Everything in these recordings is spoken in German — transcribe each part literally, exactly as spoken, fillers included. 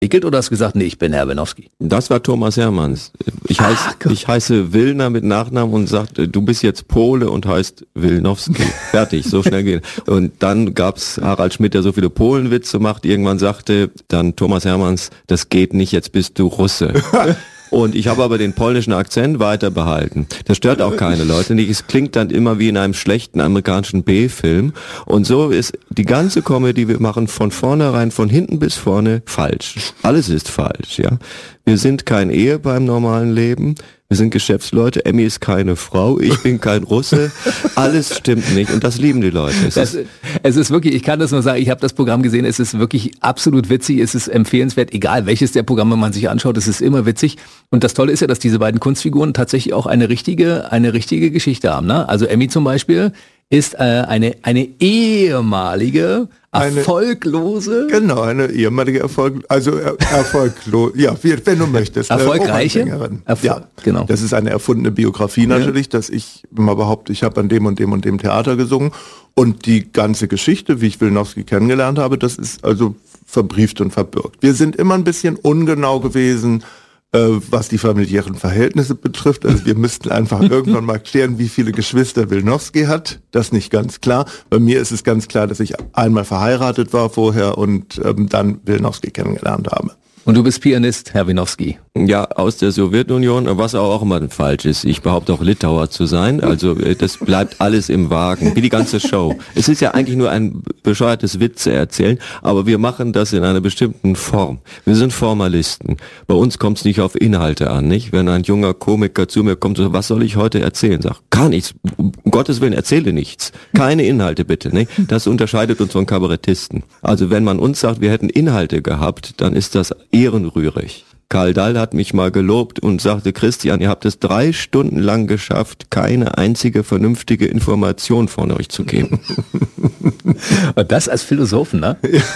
Wickelt oder hast du gesagt, nee, ich bin Herr Wilnowski? Das war Thomas Hermanns. Ich, heiß, ah, ich heiße Willner mit Nachnamen und sagte, du bist jetzt Pole und heißt Wilnowski. Fertig, so schnell geht. Und dann gab's Harald Schmidt, der so viele Polenwitze macht. Irgendwann sagte dann Thomas Hermanns, das geht nicht, jetzt bist du Russe. Und ich habe aber den polnischen Akzent weiter behalten. Das stört auch keine Leute nicht. Es klingt dann immer wie in einem schlechten amerikanischen B-Film. Und so ist die ganze Comedy, die wir machen, von vornherein, von hinten bis vorne falsch. Alles ist falsch, ja. Wir sind kein Ehepaar im normalen Leben. Wir sind Geschäftsleute. Emmy ist keine Frau. Ich bin kein Russe. Alles stimmt nicht. Und das lieben die Leute. Es, das, ist, es ist wirklich, ich kann das nur sagen, ich habe das Programm gesehen. Es ist wirklich absolut witzig. Es ist empfehlenswert, egal welches der Programme man sich anschaut. Es ist immer witzig. Und das Tolle ist ja, dass diese beiden Kunstfiguren tatsächlich auch eine richtige, eine richtige Geschichte haben. Ne? Also Emmy zum Beispiel ist äh, eine, eine ehemalige, erfolglose... Eine, genau, eine ehemalige Erfolg, also er, erfolglose, ja, wenn du möchtest. Erfolgreiche? Erfol- ja, genau. Das ist eine erfundene Biografie natürlich, ja. Dass ich mal behaupte, ich habe an dem und dem und dem Theater gesungen. Und die ganze Geschichte, wie ich Wilnowski kennengelernt habe, das ist also verbrieft und verbürgt. Wir sind immer ein bisschen ungenau gewesen, was die familiären Verhältnisse betrifft. Also wir müssten einfach irgendwann mal klären, wie viele Geschwister Wilnowski hat. Das ist nicht ganz klar. Bei mir ist es ganz klar, dass ich einmal verheiratet war vorher und ähm, dann Wilnowski kennengelernt habe. Und du bist Pianist, Herr Wilnowski. Ja, aus der Sowjetunion, was auch immer falsch ist. Ich behaupte auch Litauer zu sein. Also das bleibt alles im Wagen, wie die ganze Show. Es ist ja eigentlich nur ein bescheuertes Witze erzählen, aber wir machen das in einer bestimmten Form. Wir sind Formalisten. Bei uns kommt es nicht auf Inhalte an, nicht? Wenn ein junger Komiker zu mir kommt, so, was soll ich heute erzählen? Sag, gar nichts. Um Gottes Willen, erzähle nichts. Keine Inhalte bitte, nicht? Das unterscheidet uns von Kabarettisten. Also wenn man uns sagt, wir hätten Inhalte gehabt, dann ist das ehrenrührig. Karl Dall hat mich mal gelobt und sagte, Christian, ihr habt es drei Stunden lang geschafft, keine einzige vernünftige Information von euch zu geben. Und das als Philosophen, ne?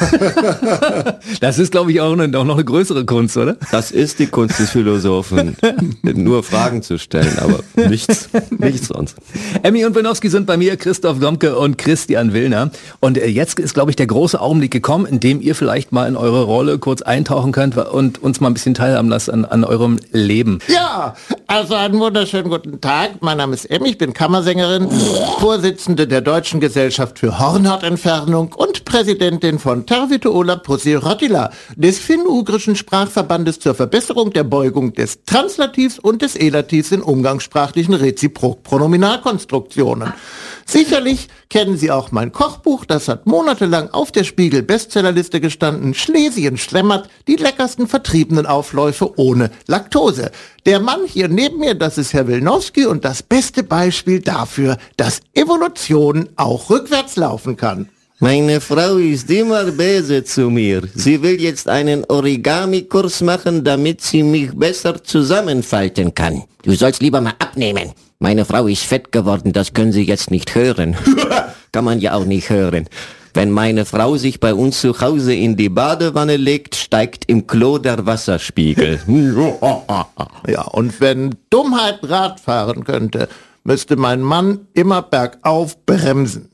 Das ist, glaube ich, auch, eine, auch noch eine größere Kunst, oder? Das ist die Kunst des Philosophen, nur Fragen zu stellen, aber nichts, nichts sonst. Emmy und Wilnowski sind bei mir, Christoph Domke und Christian Willner. Und jetzt ist, glaube ich, der große Augenblick gekommen, in dem ihr vielleicht mal in eure Rolle kurz eintauchen könnt und uns mal ein bisschen teilhaben lasst an, an eurem Leben. Ja, also einen wunderschönen guten Tag. Mein Name ist Emmy, ich bin Kammersängerin, Vorsitzende der Deutschen Gesellschaft für Hornhautentfernung und Präsidentin von Tarvituola Pusirotila, des finn-ugrischen Sprachverbandes zur Verbesserung der Beugung des Translativs und des Elativs in umgangssprachlichen Reziprok-Pronominalkonstruktionen. Sicherlich kennen Sie auch mein Kochbuch, das hat monatelang auf der Spiegel-Bestsellerliste gestanden. Schlesien schlemmert, die leckersten vertriebenen Aufläufe ohne Laktose. Der Mann hier neben mir, das ist Herr Wilnowski und das beste Beispiel dafür, dass Evolution auch rückwärts laufen kann. Meine Frau ist immer böse zu mir. Sie will jetzt einen Origami-Kurs machen, damit sie mich besser zusammenfalten kann. Du sollst lieber mal abnehmen. Meine Frau ist fett geworden, das können Sie jetzt nicht hören. Kann man ja auch nicht hören. Wenn meine Frau sich bei uns zu Hause in die Badewanne legt, steigt im Klo der Wasserspiegel. Ja, und wenn Dummheit Rad fahren könnte, müsste mein Mann immer bergauf bremsen.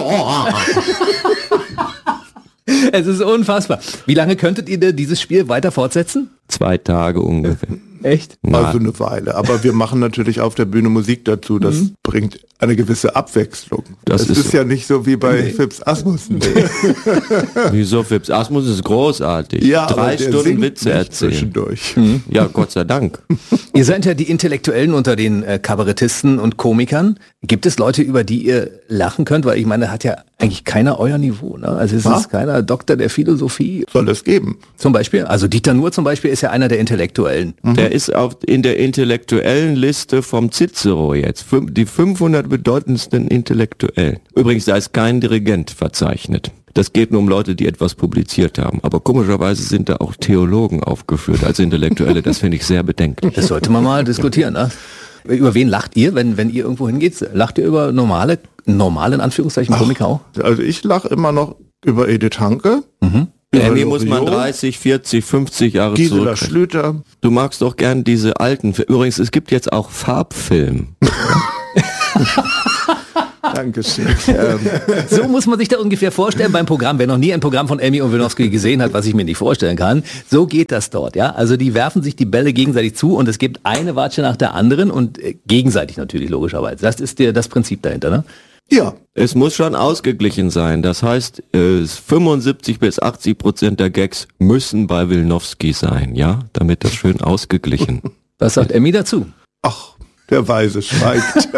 Es ist unfassbar. Wie lange könntet ihr dieses Spiel weiter fortsetzen? Zwei Tage ungefähr. Echt? Also eine Weile. Aber wir machen natürlich auf der Bühne Musik dazu. Das mhm. bringt eine gewisse Abwechslung. Das, das ist, ist so. Ja nicht so wie bei nee. Phipps Asmussen. Nee. Wieso? Phipps Asmussen ist großartig. Ja, Drei Stunden Witze erzählen. Zwischendurch. Mhm. Ja, Gott sei Dank. Ihr seid ja die Intellektuellen unter den äh, Kabarettisten und Komikern. Gibt es Leute, über die ihr lachen könnt? Weil ich meine, hat ja eigentlich keiner euer Niveau. Ne? Also es Was? ist keiner Doktor der Philosophie. Soll es geben. Zum Beispiel? Also Dieter Nuhr zum Beispiel ist ja einer der Intellektuellen. Mhm. Der ist auf, in der intellektuellen Liste vom Cicero jetzt. Die fünfhundert bedeutendsten Intellektuellen. Übrigens, da ist kein Dirigent verzeichnet. Das geht nur um Leute, die etwas publiziert haben. Aber komischerweise sind da auch Theologen aufgeführt als Intellektuelle. Das finde ich sehr bedenklich. Das sollte man mal diskutieren. Ne? Über wen lacht ihr, wenn, wenn ihr irgendwo hingeht? Lacht ihr über normale, normale in Anführungszeichen Komiker auch? Also ich lache immer noch über Edith Hanke. Mhm. Emmy muss man dreißig, vierzig, fünfzig Jahre Gisela zurück. Schlüter. Du magst doch gern diese alten Filme. Übrigens, es gibt jetzt auch Farbfilm. Dankeschön. Ähm, so muss man sich da ungefähr vorstellen beim Programm. Wer noch nie ein Programm von Emmy und Wilnowski gesehen hat, was ich mir nicht vorstellen kann, so geht das dort. Ja, also die werfen sich die Bälle gegenseitig zu und es gibt eine Watsche nach der anderen und äh, gegenseitig natürlich logischerweise. Das ist der, das Prinzip dahinter, ne? Ja. Es muss schon ausgeglichen sein. Das heißt, äh, fünfundsiebzig bis achtzig Prozent der Gags müssen bei Wilnowski sein, ja, damit das schön ausgeglichen. Was sagt Emmy dazu? Ach, der Weise schweigt.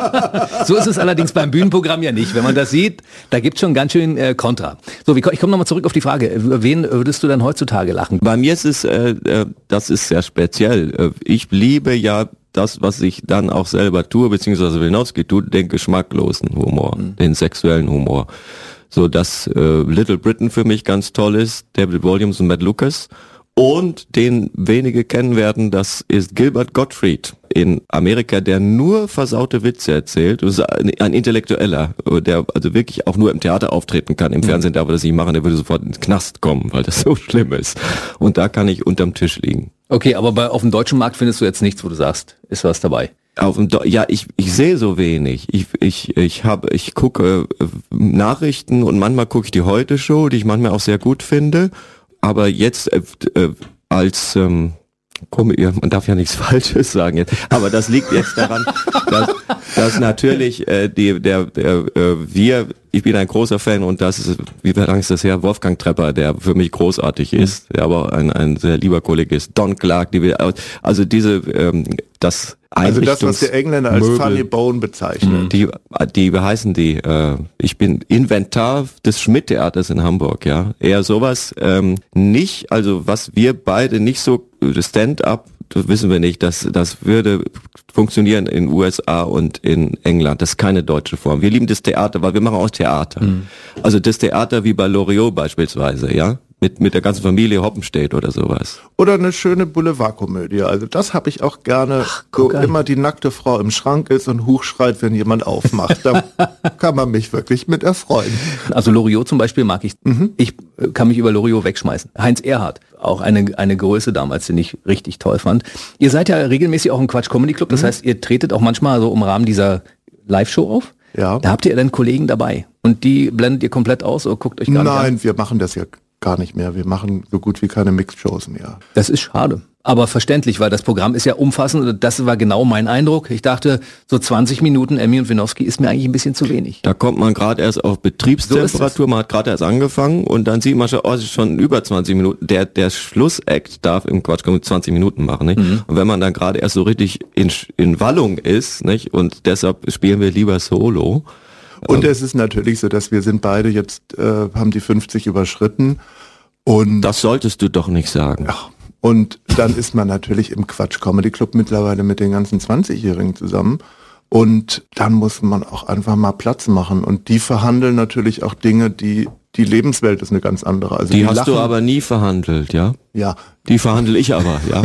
So ist es allerdings beim Bühnenprogramm ja nicht. Wenn man das sieht, da gibt es schon ganz schön äh, Kontra. So, ich komme nochmal zurück auf die Frage. Über wen würdest du dann heutzutage lachen? Bei mir ist es, äh, äh, das ist sehr speziell. Ich liebe ja das, was ich dann auch selber tue, beziehungsweise Wilnowski tut, den geschmacklosen Humor, mhm. den sexuellen Humor. So, dass äh, Little Britain für mich ganz toll ist, David Walliams und Matt Lucas. Und den wenige kennen werden, das ist Gilbert Gottfried in Amerika, der nur versaute Witze erzählt. Das ist ein, ein Intellektueller, der also wirklich auch nur im Theater auftreten kann. Im Fernsehen darf er das nicht machen, der würde sofort ins Knast kommen, weil das so schlimm ist. Und da kann ich unterm Tisch liegen. Okay, aber bei, auf dem deutschen Markt findest du jetzt nichts, wo du sagst, ist was dabei? Auf dem Do- ja, ich ich sehe so wenig. Ich ich ich habe ich gucke äh, Nachrichten und manchmal gucke ich die Heute-Show, die ich manchmal auch sehr gut finde. Aber jetzt äh, äh, als ähm, Komiker, man darf ja nichts Falsches sagen jetzt, aber das liegt jetzt daran, dass, dass natürlich äh, die der, der äh, wir, ich bin ein großer Fan und das ist, wie lange ist das her, Wolfgang Trepper, der für mich großartig ist, der aber ein ein sehr lieber Kollege ist, Don Clark, die wir, also diese ähm, das Also das, was der Engländer als Möbel, Funny Bone bezeichnet. Die, die, wie heißen die? Äh, ich bin Inventar des Schmidt-Theaters in Hamburg, ja. Eher sowas, ähm, nicht, also was wir beide nicht so, Stand-up, das wissen wir nicht, das, das würde funktionieren in U S A und in England. Das ist keine deutsche Form. Wir lieben das Theater, weil wir machen auch Theater. Mhm. Also das Theater wie bei Loriot beispielsweise, ja. Mit, mit der ganzen Familie Hoppenstedt oder sowas. Oder eine schöne Boulevardkomödie. Also das habe ich auch gerne, Ach, wo immer die nackte Frau im Schrank ist und Huch schreit, wenn jemand aufmacht. Da kann man mich wirklich mit erfreuen. Also Loriot zum Beispiel mag ich. Mhm. Ich kann mich über Loriot wegschmeißen. Heinz Erhardt, auch eine, eine Größe damals, den ich richtig toll fand. Ihr seid ja regelmäßig auch im Quatsch Comedy Club. Das mhm. heißt, ihr tretet auch manchmal so im Rahmen dieser Live-Show auf. Ja. Da habt ihr dann Kollegen dabei. Und die blendet ihr komplett aus oder guckt euch gar Nein, nicht an? Nein, wir machen das ja gar nicht mehr. Wir machen so gut wie keine Mixed-Shows mehr. Das ist schade. Aber verständlich, weil das Programm ist ja umfassend. Das war genau mein Eindruck. Ich dachte, so zwanzig Minuten Emmy und Wilnowski ist mir eigentlich ein bisschen zu wenig. Da kommt man gerade erst auf Betriebstemperatur, so man hat gerade erst angefangen und dann sieht man schon, oh, es ist schon über zwanzig Minuten. Der, der Schlussakt darf im Quatsch zwanzig Minuten machen, nicht? Mhm. Und wenn man dann gerade erst so richtig in, in Wallung ist, nicht? Und deshalb spielen wir lieber Solo. Und es ist natürlich so, dass wir sind beide jetzt, äh, haben die fünfzig überschritten. Und das solltest du doch nicht sagen. Ja. Und dann ist man natürlich im Quatsch Comedy Club mittlerweile mit den ganzen zwanzigjährigen zusammen. Und dann muss man auch einfach mal Platz machen. Und die verhandeln natürlich auch Dinge, die, die Lebenswelt ist eine ganz andere. Also die, die hast lachen. Du aber nie verhandelt, ja? Ja. Die verhandle ich aber, ja.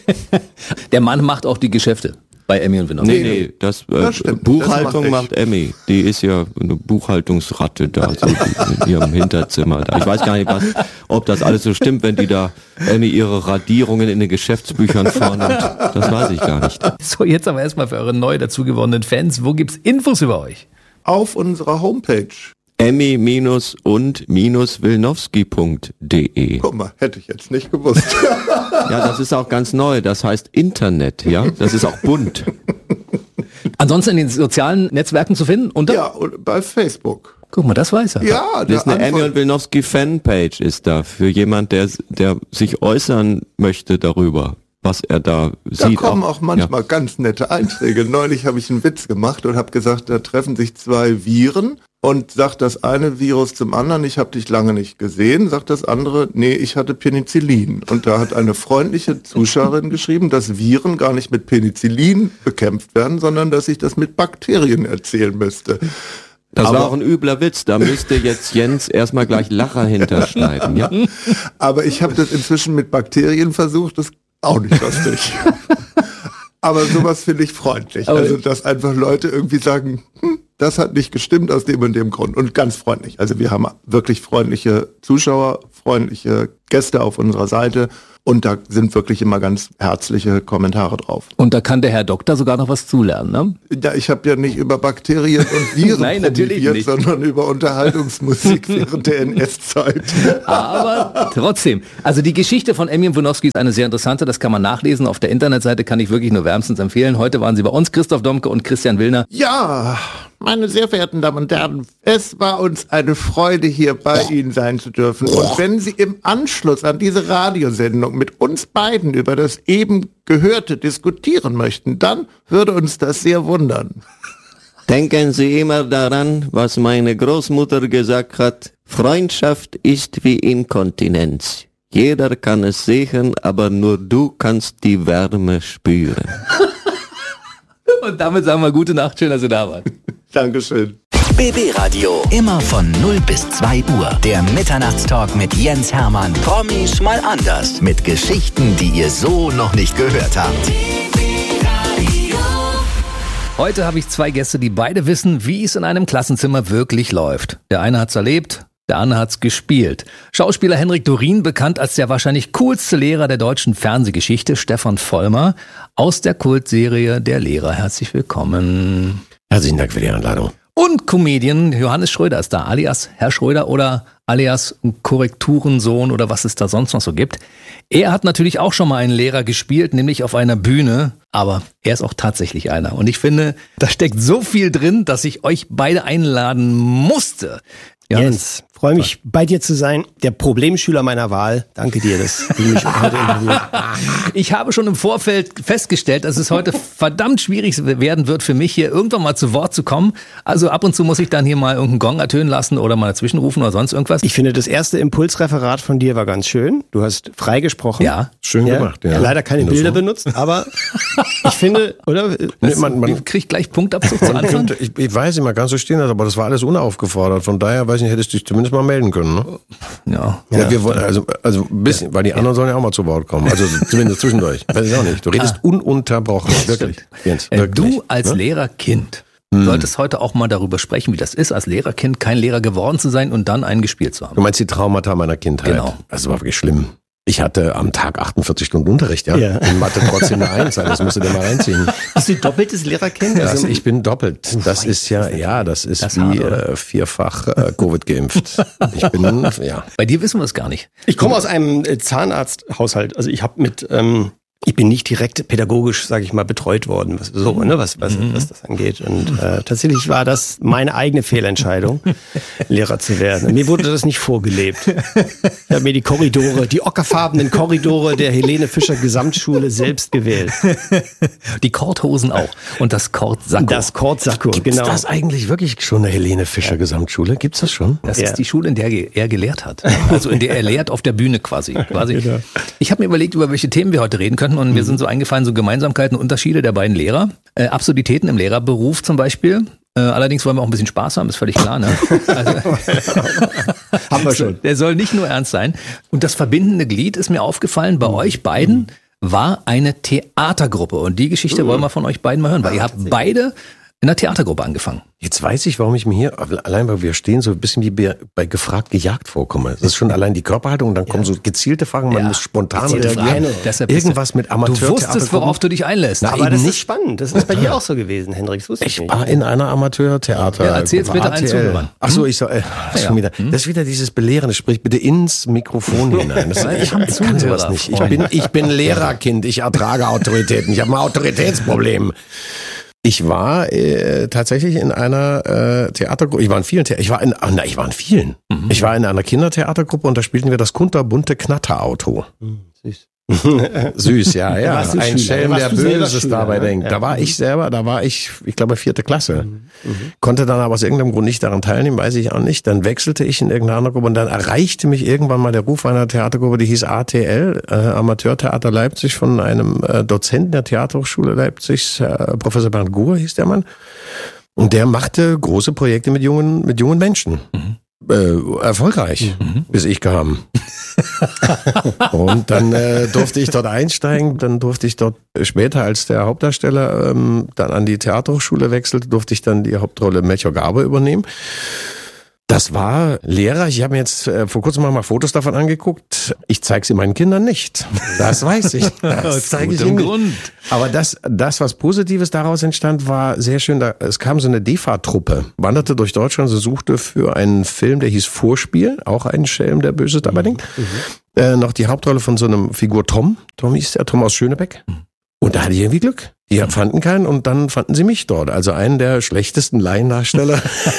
Der Mann macht auch die Geschäfte. Bei Emmy und Wilnowski. Nee, nee, das, äh, das Buchhaltung das macht, macht Emmy. Die ist ja eine Buchhaltungsratte da, so in ihrem Hinterzimmer. Da. Ich weiß gar nicht, was, ob das alles so stimmt, wenn die da Emmy ihre Radierungen in den Geschäftsbüchern vornimmt. Das weiß ich gar nicht. So, jetzt aber erstmal für eure neu dazu gewonnenen Fans. Wo gibt's Infos über euch? Auf unserer Homepage. Emmy und Wilnowski punkt de. Guck mal, hätte ich jetzt nicht gewusst. Ja, das ist auch ganz neu. Das heißt Internet, ja. Das ist auch bunt. Ansonsten in den sozialen Netzwerken zu finden? Unter? Ja, bei Facebook. Guck mal, das weiß er. Ja, das ist eine Emmy und Wilnowski Fanpage ist da für jemand, der, der sich äußern möchte darüber, was er da, da sieht. Da kommen auch, auch manchmal ja. ganz nette Einträge. Neulich habe ich einen Witz gemacht und habe gesagt, da treffen sich zwei Viren. Und sagt das eine Virus zum anderen, ich habe dich lange nicht gesehen, sagt das andere, nee, ich hatte Penicillin. Und da hat eine freundliche Zuschauerin geschrieben, dass Viren gar nicht mit Penicillin bekämpft werden, sondern dass ich das mit Bakterien erzählen müsste. Das aber, war auch ein übler Witz, da müsste jetzt Jens erstmal gleich Lacher hinterschneiden. Ja? Aber ich habe das inzwischen mit Bakterien versucht, das ist auch nicht lustig. Aber sowas finde ich freundlich. Aber also, dass einfach Leute irgendwie sagen, hm, das hat nicht gestimmt aus dem und dem Grund. Und ganz freundlich. Also wir haben wirklich freundliche Zuschauer, freundliche Gäste auf unserer Seite. Und da sind wirklich immer ganz herzliche Kommentare drauf. Und da kann der Herr Doktor sogar noch was zulernen, ne? Ja, ich habe ja nicht über Bakterien und Viren Nein, natürlich nicht. sondern über Unterhaltungsmusik während der N S-Zeit. Aber trotzdem, also die Geschichte von Emil Wonowski ist eine sehr interessante, das kann man nachlesen. Auf der Internetseite kann ich wirklich nur wärmstens empfehlen. Heute waren Sie bei uns, Christoph Domke und Christian Willner. Ja, meine sehr verehrten Damen und Herren, es war uns eine Freude, hier bei Ihnen sein zu dürfen. Und wenn Sie im Anschluss an diese Radiosendung mit uns beiden über das eben Gehörte diskutieren möchten, dann würde uns das sehr wundern. Denken Sie immer daran, was meine Großmutter gesagt hat. Freundschaft ist wie Inkontinenz. Jeder kann es sehen, aber nur du kannst die Wärme spüren. Und damit sagen wir gute Nacht, schön, dass Sie da waren. Dankeschön. B B Radio, immer von null bis zwei Uhr. Der Mitternachtstalk mit Jens Hermann. Promis mal anders. Mit Geschichten, die ihr so noch nicht gehört habt. Heute habe ich zwei Gäste, die beide wissen, wie es in einem Klassenzimmer wirklich läuft. Der eine hat's erlebt, der andere hat's gespielt. Schauspieler Henrik Dorien, bekannt als der wahrscheinlich coolste Lehrer der deutschen Fernsehgeschichte, Stefan Vollmer, aus der Kultserie Der Lehrer. Herzlich willkommen. Herzlichen Dank für die Einladung. Und Comedian Johannes Schröder ist da, alias Herr Schröder oder alias Korrekturensohn oder was es da sonst noch so gibt. Er hat natürlich auch schon mal einen Lehrer gespielt, nämlich auf einer Bühne, aber er ist auch tatsächlich einer. Und ich finde, da steckt so viel drin, dass ich euch beide einladen musste. Jens, freue mich, bei dir zu sein. Der Problemschüler meiner Wahl. Danke dir, dass du mich heute interviewt. Ich habe schon im Vorfeld festgestellt, dass es heute verdammt schwierig werden wird für mich, hier irgendwann mal zu Wort zu kommen. Also ab und zu muss ich dann hier mal irgendeinen Gong ertönen lassen oder mal dazwischen rufen oder sonst irgendwas. Ich finde, das erste Impulsreferat von dir war ganz schön. Du hast frei gesprochen. Ja. Schön ja. gemacht. Ja. Leider keine Bilder so. benutzt, aber ich finde, oder? Das, man, man kriegt gleich Punktabzug zu Anfang. Ich, ich weiß immer, ganz so stehen, aber das war alles unaufgefordert. Von daher, weiß ich nicht, hättest du dich zumindest mal melden können, ne? Ja. ja, ja. Wir wollen, also, also ein bisschen, ja. weil die anderen sollen ja auch mal zu Wort kommen. Also zumindest zwischendurch. Weiß ich auch nicht. Du redest ah. ununterbrochen. Wirklich. Jens, äh, wirklich. Du als ne? Lehrerkind hm. solltest heute auch mal darüber sprechen, wie das ist, als Lehrerkind kein Lehrer geworden zu sein und dann einen gespielt zu haben. Du meinst die Traumata meiner Kindheit? Genau. Das war wirklich schlimm. Ich hatte am Tag achtundvierzig Stunden Unterricht, ja. ja. In Mathe trotzdem eine Eins, das musst du dir mal reinziehen. Bist du doppeltes Lehrerkind? Das, also, ich bin doppelt. Das ist ja, ja, das ist das wie hart, äh, vierfach äh, Covid geimpft. Ich bin, ja. Bei dir wissen wir es gar nicht. Ich komme aus einem Zahnarzthaushalt. Also ich habe mit, ähm, ich bin nicht direkt pädagogisch, sage ich mal, betreut worden, was so, ne, was was, mhm. was das angeht. Und äh, tatsächlich war das meine eigene Fehlentscheidung, Lehrer zu werden. Mir wurde das nicht vorgelebt. Ich habe mir die Korridore, die ockerfarbenen Korridore der Helene Fischer Gesamtschule selbst gewählt. Die Korthosen auch und das Kortsacko. Das Kortsacko, Gibt's genau. das eigentlich wirklich schon eine Helene Fischer Gesamtschule? Gibt's das schon? Das ja. ist die Schule, in der er gelehrt hat. Also in der er lehrt auf der Bühne quasi. quasi. Genau. Ich habe mir überlegt, über welche Themen wir heute reden können. Und mir sind so eingefallen, so Gemeinsamkeiten, Unterschiede der beiden Lehrer. Äh, Absurditäten im Lehrerberuf zum Beispiel. Äh, allerdings wollen wir auch ein bisschen Spaß haben, ist völlig klar, ne? Also, haben wir schon. Der soll nicht nur ernst sein. Und das verbindende Glied ist mir aufgefallen, bei mhm. euch beiden war eine Theatergruppe. Und die Geschichte mhm. wollen wir von euch beiden mal hören, weil ihr habt beide in der Theatergruppe angefangen. Jetzt weiß ich, warum ich mir hier, allein weil wir stehen, so ein bisschen wie bei, bei gefragt, gejagt vorkomme. Das ist schon allein die Körperhaltung und dann kommen ja. so gezielte Fragen, man ja. muss spontan reagieren. Irgendwas mit Amateur. Du wusstest, worauf du dich einlässt. Na, aber das nicht. ist spannend. Das ist bei dir auch so gewesen, Hendrik. Das wusste ich, ich war in einer Amateur-Theater. Ja, erzähl's bitte einen Zuhörern. Ach so, ich so, äh, ja, ja. wieder. Das ist wieder dieses Belehrende. Sprich bitte ins Mikrofon hinein. Das, ich kann sowas nicht. Ich bin, ich bin Lehrerkind. Ich ertrage Autoritäten. Ich habe ein Autoritätsproblem. Ich war äh, tatsächlich in einer äh, Theatergruppe. Ich war in vielen. The- ich war in, na, ich war in vielen. Mhm. Ich war in einer Kindertheatergruppe und da spielten wir das kunterbunte Knatterauto. Mhm, süß. Süß, ja, ja. Ein Schelm, der Böses dabei ja? denkt. Ja. Da war ich selber, da war ich, ich glaube, vierte Klasse. Mhm. Mhm. Konnte dann aber aus irgendeinem Grund nicht daran teilnehmen, weiß ich auch nicht. Dann wechselte ich in irgendeine andere Gruppe und dann erreichte mich irgendwann mal der Ruf einer Theatergruppe, die hieß A T L, äh, Amateurtheater Leipzig, von einem äh, Dozenten der Theaterhochschule Leipzig, äh, Professor Bernd Guhr hieß der Mann. Und der machte große Projekte mit jungen, mit jungen Menschen. Mhm. Äh, erfolgreich, mhm. bis ich kam. Und dann äh, durfte ich dort einsteigen, dann durfte ich dort später als der Hauptdarsteller ähm, dann an die Theaterhochschule wechselte, durfte ich dann die Hauptrolle Melchior Garbe übernehmen. Das war lehrreich. Ich habe mir jetzt äh, vor kurzem mal Fotos davon angeguckt. Ich zeige sie meinen Kindern nicht. Das weiß ich. Das zeige ich ihnen nicht. Aber das, das, was Positives daraus entstand, war sehr schön. Da, es kam so eine D E F A-Truppe, wanderte durch Deutschland, sie suchte für einen Film, der hieß Vorspiel, auch ein Schelm, der Böses dabei denkt, mhm. äh, noch die Hauptrolle von so einem Figur Tom. Tom hieß der, Tom aus Schönebeck. Mhm. Und da hatte ich irgendwie Glück. Die fanden keinen und dann fanden sie mich dort. Also einen der schlechtesten Laiendarsteller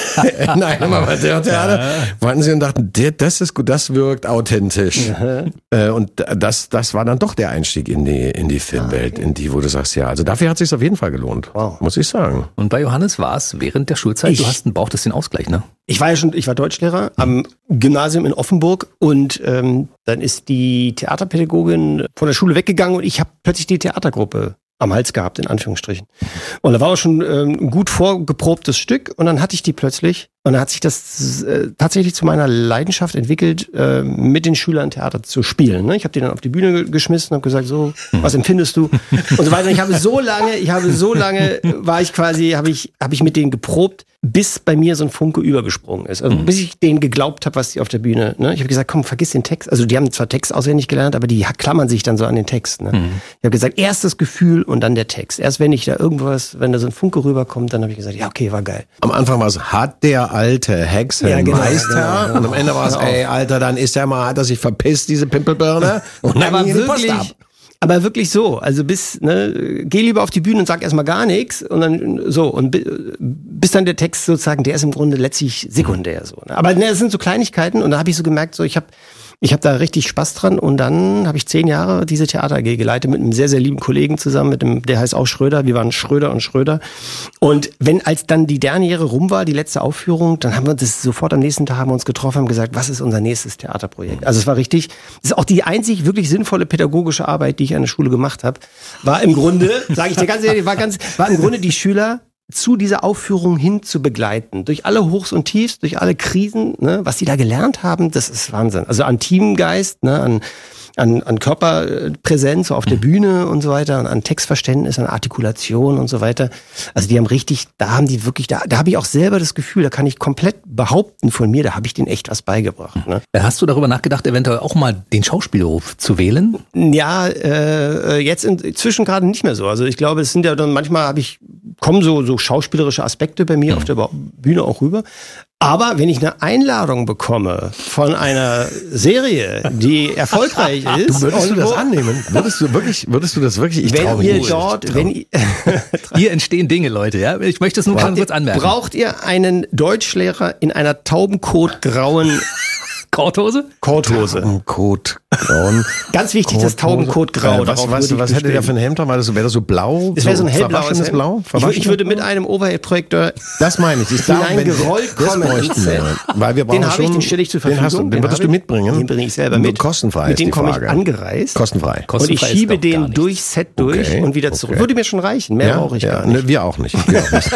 in einem Amateurtheater. Ja. Fanden sie und dachten, das ist gut, das wirkt authentisch. Ja. Und das, das war dann doch der Einstieg in die, in die Filmwelt, in die, wo du sagst, ja, also dafür hat es sich auf jeden Fall gelohnt. Wow. Muss ich sagen. Und bei Johannes war es während der Schulzeit, ich, du hast einen, brauchtest den Ausgleich, ne? Ich war ja schon, ich war Deutschlehrer am Gymnasium in Offenburg und ähm, dann ist die Theaterpädagogin von der Schule weggegangen und ich habe plötzlich die Theatergruppe am Hals gehabt, in Anführungsstrichen. Und da war auch schon ähm, ein gut vorgeprobtes Stück und dann hatte ich die plötzlich und dann hat sich das äh, tatsächlich zu meiner Leidenschaft entwickelt, äh, mit den Schülern Theater zu spielen. Ne? Ich habe die dann auf die Bühne ge- geschmissen und habe gesagt, so, was empfindest du? Und so weiter. Und ich habe so lange, ich habe so lange, war ich quasi, habe ich, habe ich mit denen geprobt, bis bei mir so ein Funke übergesprungen ist. Also bis ich denen geglaubt habe, was die auf der Bühne, ne? Ich habe gesagt, komm, vergiss den Text. Also die haben zwar Text auswendig gelernt, aber die klammern sich dann so an den Text. Ne? Mhm. Ich habe gesagt, erst das Gefühl und dann der Text. Erst wenn ich da irgendwas, wenn da so ein Funke rüberkommt, dann habe ich gesagt, ja, okay, war geil. Am Anfang war es, hat der alte Hexenmeister. Ja, genau, genau. Und am Ende war es, ey, Alter, dann ist der mal, hat er sich verpisst, diese Pimpelbirne. Und dann aber wirklich, ab. Aber wirklich so, also bis, ne, geh lieber auf die Bühne und sag erstmal gar nichts und dann so und bis dann der Text sozusagen, der ist im Grunde letztlich sekundär so. Ne? Aber ne, das sind so Kleinigkeiten und da habe ich so gemerkt, so ich habe ich habe da richtig Spaß dran und dann habe ich zehn Jahre diese Theater A G geleitet mit einem sehr, sehr lieben Kollegen zusammen, mit dem, der heißt auch Schröder, wir waren Schröder und Schröder. Und wenn, als dann die Derniere rum war, die letzte Aufführung, dann haben wir das sofort am nächsten Tag haben wir uns getroffen, haben gesagt, was ist unser nächstes Theaterprojekt? Also es war richtig, das ist auch die einzig wirklich sinnvolle pädagogische Arbeit, die ich an der Schule gemacht habe, war im Grunde, sage ich dir ganz ehrlich, war ganz, war im Grunde die Schüler zu dieser Aufführung hin zu begleiten. Durch alle Hochs und Tiefs, durch alle Krisen, ne, was die da gelernt haben, das ist Wahnsinn. Also an Teamgeist, ne, an, an, an Körperpräsenz so auf der Bühne und so weiter, an, an Textverständnis, an Artikulation und so weiter. Also die haben richtig, da haben die wirklich, da, da habe ich auch selber das Gefühl, da kann ich komplett behaupten von mir, da habe ich denen echt was beigebracht. Ne? Hast du darüber nachgedacht, eventuell auch mal den Schauspielberuf zu wählen? Ja, äh, jetzt inzwischen gerade nicht mehr so. Also ich glaube, es sind ja dann manchmal habe ich kommen so so schauspielerische Aspekte bei mir mhm. auf der Bühne auch rüber. Aber wenn ich eine Einladung bekomme von einer Serie, die erfolgreich ist, du würdest du das annehmen? Würdest du wirklich, würdest du das wirklich? Ich wenn ihr dort, wenn ihr, hier entstehen Dinge, Leute. Ja, ich möchte es nur ganz kurz anmerken. Braucht ihr einen Deutschlehrer in einer taubenkotgrauen Korthose? Korthose. Taubenkotgrauen. Ganz wichtig, das Taubenkotgrau. Äh, was was, was hätte der für ein Hemd? War das, wäre das so blau? Das wäre so ein hellblaues Hemd. Blau? Ich, ich würde mit einem Overhead-Projektor das meine ich. Ich hineingerollt kommen. Weil wir brauchen den habe ich, den stelle ich zur Verfügung. Den, hast du, den, den würdest du mitbringen? Den bringe ich selber mit. Kostenfrei Mit dem komme ich angereist. Kostenfrei. Und ich schiebe den durch Set durch okay. und wieder zurück. Okay. Würde mir schon reichen. Mehr ja, brauche ich ja, gar nicht. Ne, wir auch nicht. Wir auch nicht.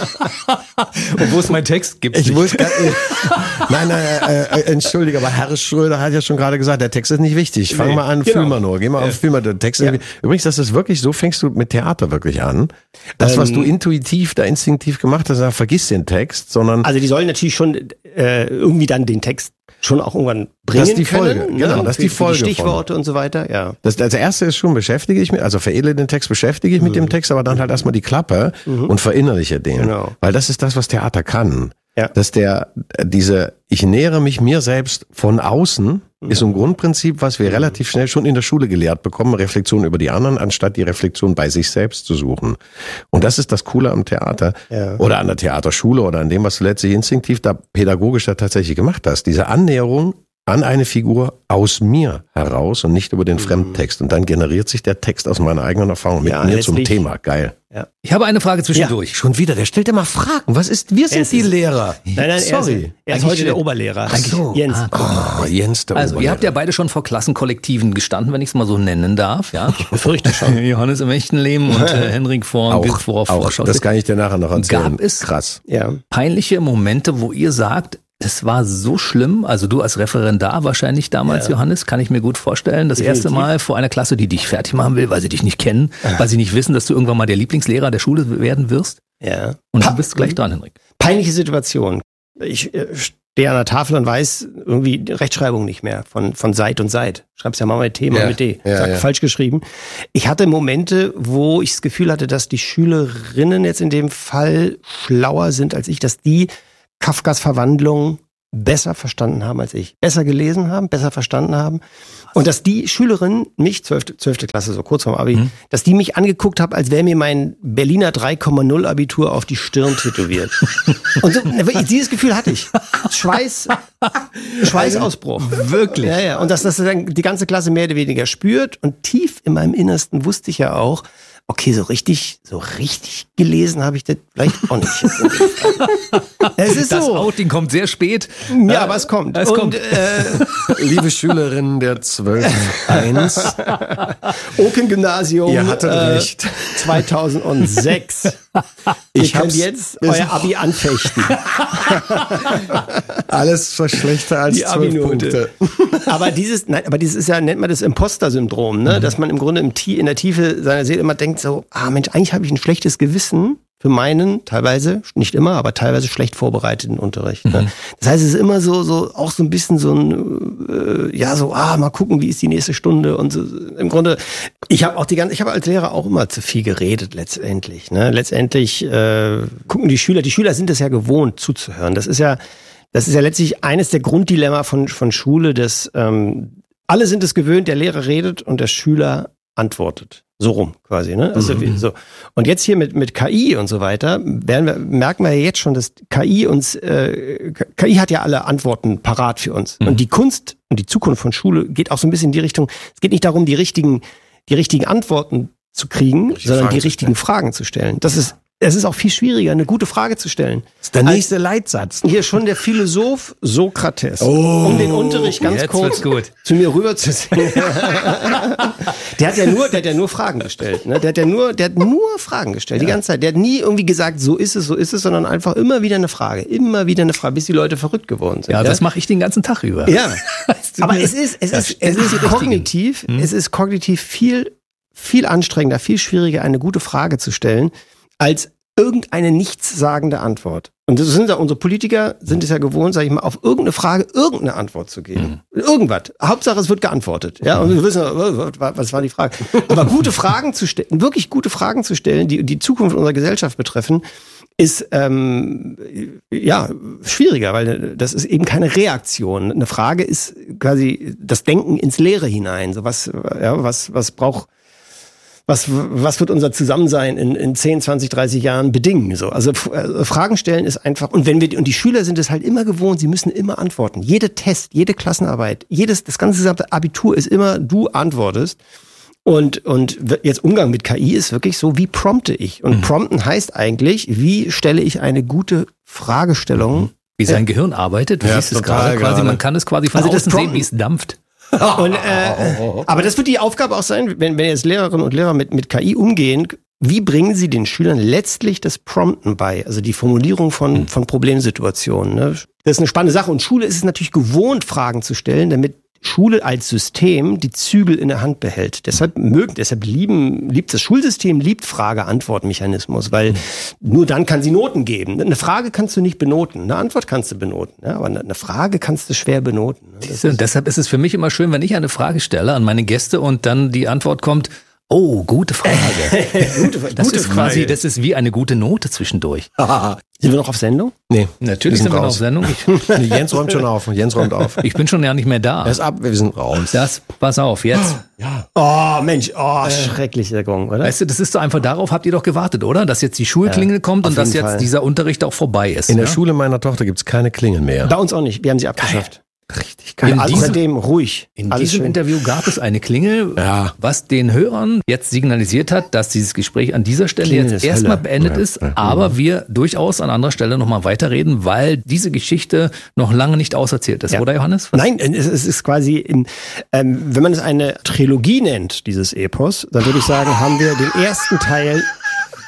Und wo ist mein Text? Gibt's ich nicht. Nein, nein, äh, äh, entschuldige, aber Herr Schröder hat ja schon gerade gesagt, der Text ist nicht wichtig. Fang nee, mal an, genau. fühl mal nur. Geh mal auf, fühl mal den Text. Ja. Übrigens, das ist wirklich, so fängst du mit Theater wirklich an. Das, ähm, was du intuitiv, da instinktiv gemacht hast, vergiss den Text, sondern... Also die sollen natürlich schon äh, irgendwie dann den Text schon auch irgendwann bringen das ist die Folge, können. Genau, ne? das ist die Folge. Die Stichworte von. Und so weiter, ja. Das, das erste ist schon, beschäftige ich mich, also veredle den Text, beschäftige ich mhm. mit dem Text, aber dann halt erstmal die Klappe mhm. und verinnerliche den. Genau. Weil das ist das, was Theater kann. Ja. Dass der, diese, ich nähere mich mir selbst von außen, mhm. ist ein Grundprinzip, was wir mhm. relativ schnell schon in der Schule gelehrt bekommen, Reflexion über die anderen, anstatt die Reflexion bei sich selbst zu suchen. Und das ist das Coole am Theater ja. oder an der Theaterschule oder an dem, was du letztlich instinktiv da pädagogisch da tatsächlich gemacht hast. Diese Annäherung an eine Figur aus mir heraus und nicht über den mhm. Fremdtext. Und dann generiert sich der Text aus meiner eigenen Erfahrung mit ja, mir zum Thema. Geil. Ja. Ich habe eine Frage zwischendurch. Ja. Schon wieder, der stellt immer Fragen. Was ist, wir sind es die ist, Lehrer. Nein, nein, sorry. Er ist, er ist heute der Oberlehrer. Ach so. Jens. Ah, oh, Jens, der Also, Oberlehrer. Ihr habt ja beide schon vor Klassenkollektiven gestanden, wenn ich es mal so nennen darf. Ja? Ich befürchte schon. Johannes im echten Leben und äh, Henrik vor auch, vor auch. Das kann ich dir nachher noch erzählen. Gab es krass. Ja. peinliche Momente, wo ihr sagt, Das war so schlimm. Also du als Referendar wahrscheinlich damals, ja. Johannes, kann ich mir gut vorstellen. Das Definitiv. erste Mal vor einer Klasse, die dich fertig machen will, weil sie dich nicht kennen, ja. weil sie nicht wissen, dass du irgendwann mal der Lieblingslehrer der Schule werden wirst. Ja. Und pa- du bist gleich dran, Henrik. Peinliche Situation. Ich äh, stehe an der Tafel und weiß irgendwie Rechtschreibung nicht mehr von, von Seit und Seit. Schreibst ja mal mit T, mal ja. mit D. Ja, Sag, ja. Falsch geschrieben. Ich hatte Momente, wo ich das Gefühl hatte, dass die Schülerinnen jetzt in dem Fall schlauer sind als ich, dass die Kafkas Verwandlung besser verstanden haben als ich. Besser gelesen haben, besser verstanden haben. Und dass die Schülerin, mich, zwölfte Klasse, so kurz vorm Abi, mhm. dass die mich angeguckt hat, als wäre mir mein Berliner drei Komma null Abitur auf die Stirn tätowiert. Und so, dieses Gefühl hatte ich. Schweiß, Schweißausbruch. Wirklich? Ja, ja. Und dass das dann die ganze Klasse mehr oder weniger spürt. Und tief in meinem Innersten wusste ich ja auch, okay, so richtig, so richtig gelesen habe ich das vielleicht auch nicht. Es ist das so. Outing kommt sehr spät. Ja, aber es kommt. Es Und, kommt. Äh, Liebe Schülerinnen der zwölf eins. Oken-Gymnasium. Ihr hattet äh, recht. zweitausendsechs. Ich Ihr könnt jetzt euer Abi anfechten. Alles schlechter als die zwölf Punkte. Aber dieses, nein, aber dieses ist ja, nennt man das Imposter-Syndrom, ne? Mhm. Dass man im Grunde im Tie- in der Tiefe seiner Seele immer denkt so, ah Mensch, eigentlich habe ich ein schlechtes Gewissen für meinen, teilweise, nicht immer, aber teilweise schlecht vorbereiteten Unterricht. Ne? Mhm. Das heißt, es ist immer so, so, auch so ein bisschen so ein, äh, ja, so, ah, mal gucken, wie ist die nächste Stunde und so. Im Grunde, ich habe auch die ganze, ich habe als Lehrer auch immer zu viel geredet, letztendlich. Ne? Letztendlich äh, gucken die Schüler, die Schüler sind es ja gewohnt, zuzuhören. Das ist ja, das ist ja letztlich eines der Grunddilemma von, von Schule, dass ähm, alle sind es gewöhnt, der Lehrer redet und der Schüler antwortet. So rum quasi, ne? Also mhm. so. Und jetzt hier mit mit K I und so weiter werden wir, merken wir ja jetzt schon, dass K I uns äh, K I hat ja alle Antworten parat für uns. Mhm. Und die Kunst und die Zukunft von Schule geht auch so ein bisschen in die Richtung. Es geht nicht darum, die richtigen die richtigen Antworten zu kriegen, Richtige sondern Fragen die richtigen Fragen zu stellen. Das ist Es ist auch viel schwieriger, eine gute Frage zu stellen. Das ist der nächste Leitsatz. Hier schon der Philosoph Sokrates, oh, um den Unterricht ganz jetzt kurz gut. zu mir rüberzuziehen. der hat ja nur, der hat ja nur Fragen gestellt. Ne? Der hat ja nur, der hat nur Fragen gestellt ja. die ganze Zeit. Der hat nie irgendwie gesagt, so ist es, so ist es, sondern einfach immer wieder eine Frage, immer wieder eine Frage, bis die Leute verrückt geworden sind. Ja, ja? das mache ich den ganzen Tag über. Ja, aber es ist, es ist, es ist kognitiv, hm? es ist kognitiv viel, viel anstrengender, viel schwieriger, eine gute Frage zu stellen, als irgendeine nichtssagende Antwort. Und das sind ja unsere Politiker, sind es ja gewohnt, sage ich mal, auf irgendeine Frage irgendeine Antwort zu geben. Mhm. Irgendwas. Hauptsache, es wird geantwortet. Ja, und wir wissen, was war die Frage. Aber gute Fragen zu stellen, wirklich gute Fragen zu stellen, die die Zukunft unserer Gesellschaft betreffen, ist ähm, ja schwieriger, weil das ist eben keine Reaktion. Eine Frage ist quasi das Denken ins Leere hinein. So was, ja, was, was braucht Was, was wird unser Zusammensein in, in zehn, zwanzig, dreißig Jahren bedingen? So, also äh, Fragen stellen ist einfach, und wenn wir, und die Schüler sind es halt immer gewohnt, sie müssen immer antworten. Jede Test, jede Klassenarbeit, jedes, das ganze gesamte Abitur ist immer, du antwortest. Und, und jetzt Umgang mit K I ist wirklich so, wie prompte ich? Und mhm. prompten heißt eigentlich, wie stelle ich eine gute Fragestellung? Wie sein Gehirn arbeitet, du ja, siehst es gerade quasi, man kann es quasi von also außen sehen, wie es dampft. Und, äh, aber das wird die Aufgabe auch sein, wenn, wenn jetzt Lehrerinnen und Lehrer mit, mit K I umgehen, wie bringen sie den Schülern letztlich das Prompten bei, also die Formulierung von, von Problemsituationen. Ne? Das ist eine spannende Sache und Schule ist es natürlich gewohnt, Fragen zu stellen, damit Schule als System die Zügel in der Hand behält. Deshalb mögen, deshalb lieben, liebt das Schulsystem, liebt Frage-Antwort-Mechanismus, weil mhm. nur dann kann sie Noten geben. Eine Frage kannst du nicht benoten, eine Antwort kannst du benoten, ja, aber eine Frage kannst du schwer benoten. Das und deshalb ist es für mich immer schön, wenn ich eine Frage stelle an meine Gäste und dann die Antwort kommt, oh, gute Frage. gute, das gute ist Frage. quasi, das ist wie eine gute Note zwischendurch. Sind wir noch auf Sendung? Nee. Natürlich wir sind sind wir noch raus. auf Sendung. Ich, Jens räumt schon auf. Jens räumt auf. ich bin schon ja nicht mehr da. Er ist ab, wir sind raus. Das, pass auf, jetzt. Ja. Oh, Mensch, oh, äh, schrecklicher Gong, oder? Weißt du, das ist doch einfach, darauf habt ihr doch gewartet, oder? Dass jetzt die Schulklingel ja, kommt und dass jetzt Fall. dieser Unterricht auch vorbei ist. In der ja? Schule meiner Tochter gibt's keine Klingel mehr. Bei uns auch nicht, wir haben sie abgeschafft. Richtig geil. In diesem, ruhig. In Alles diesem schön. Interview gab es eine Klingel, ja. was den Hörern jetzt signalisiert hat, dass dieses Gespräch an dieser Stelle Klingel jetzt ist erstmal Hölle. beendet Ja. ist, Ja. aber wir durchaus an anderer Stelle nochmal weiterreden, weil diese Geschichte noch lange nicht auserzählt ist, Ja. oder Johannes? Was? Nein, es, es ist quasi, in, ähm, wenn man es eine Trilogie nennt, dieses Epos, dann würde ich sagen, haben wir den ersten Teil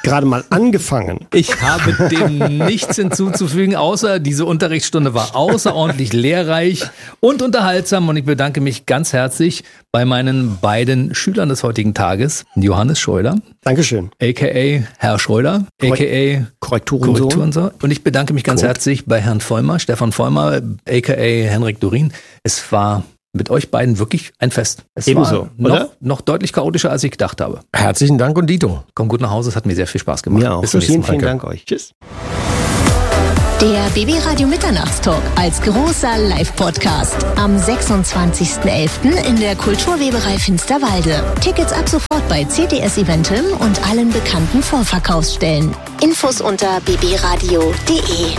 gerade mal angefangen. Ich habe dem nichts hinzuzufügen, außer diese Unterrichtsstunde war außerordentlich lehrreich und unterhaltsam und ich bedanke mich ganz herzlich bei meinen beiden Schülern des heutigen Tages, Johannes Schröder. Dankeschön. A K A Herr Schröder, A K A Korrekturensohn. Korrekturensohn. Und ich bedanke mich ganz Gut. herzlich bei Herrn Vollmer, Stefan Vollmer, A K A Henrik Dorin. Es war mit euch beiden wirklich ein Fest. Es Ebenso, war noch, oder? noch deutlich chaotischer, als ich gedacht habe. Herzlichen Dank und Dito. Komm gut nach Hause, es hat mir sehr viel Spaß gemacht. Mir auch. Bis zum nächsten Vielen, Mal. vielen Dank euch. Tschüss. Der B B Radio Mitternachtstalk als großer Live-Podcast am sechsundzwanzigsten elften in der Kulturweberei Finsterwalde. Tickets ab sofort bei C T S Eventim und allen bekannten Vorverkaufsstellen. Infos unter b b radio punkt de.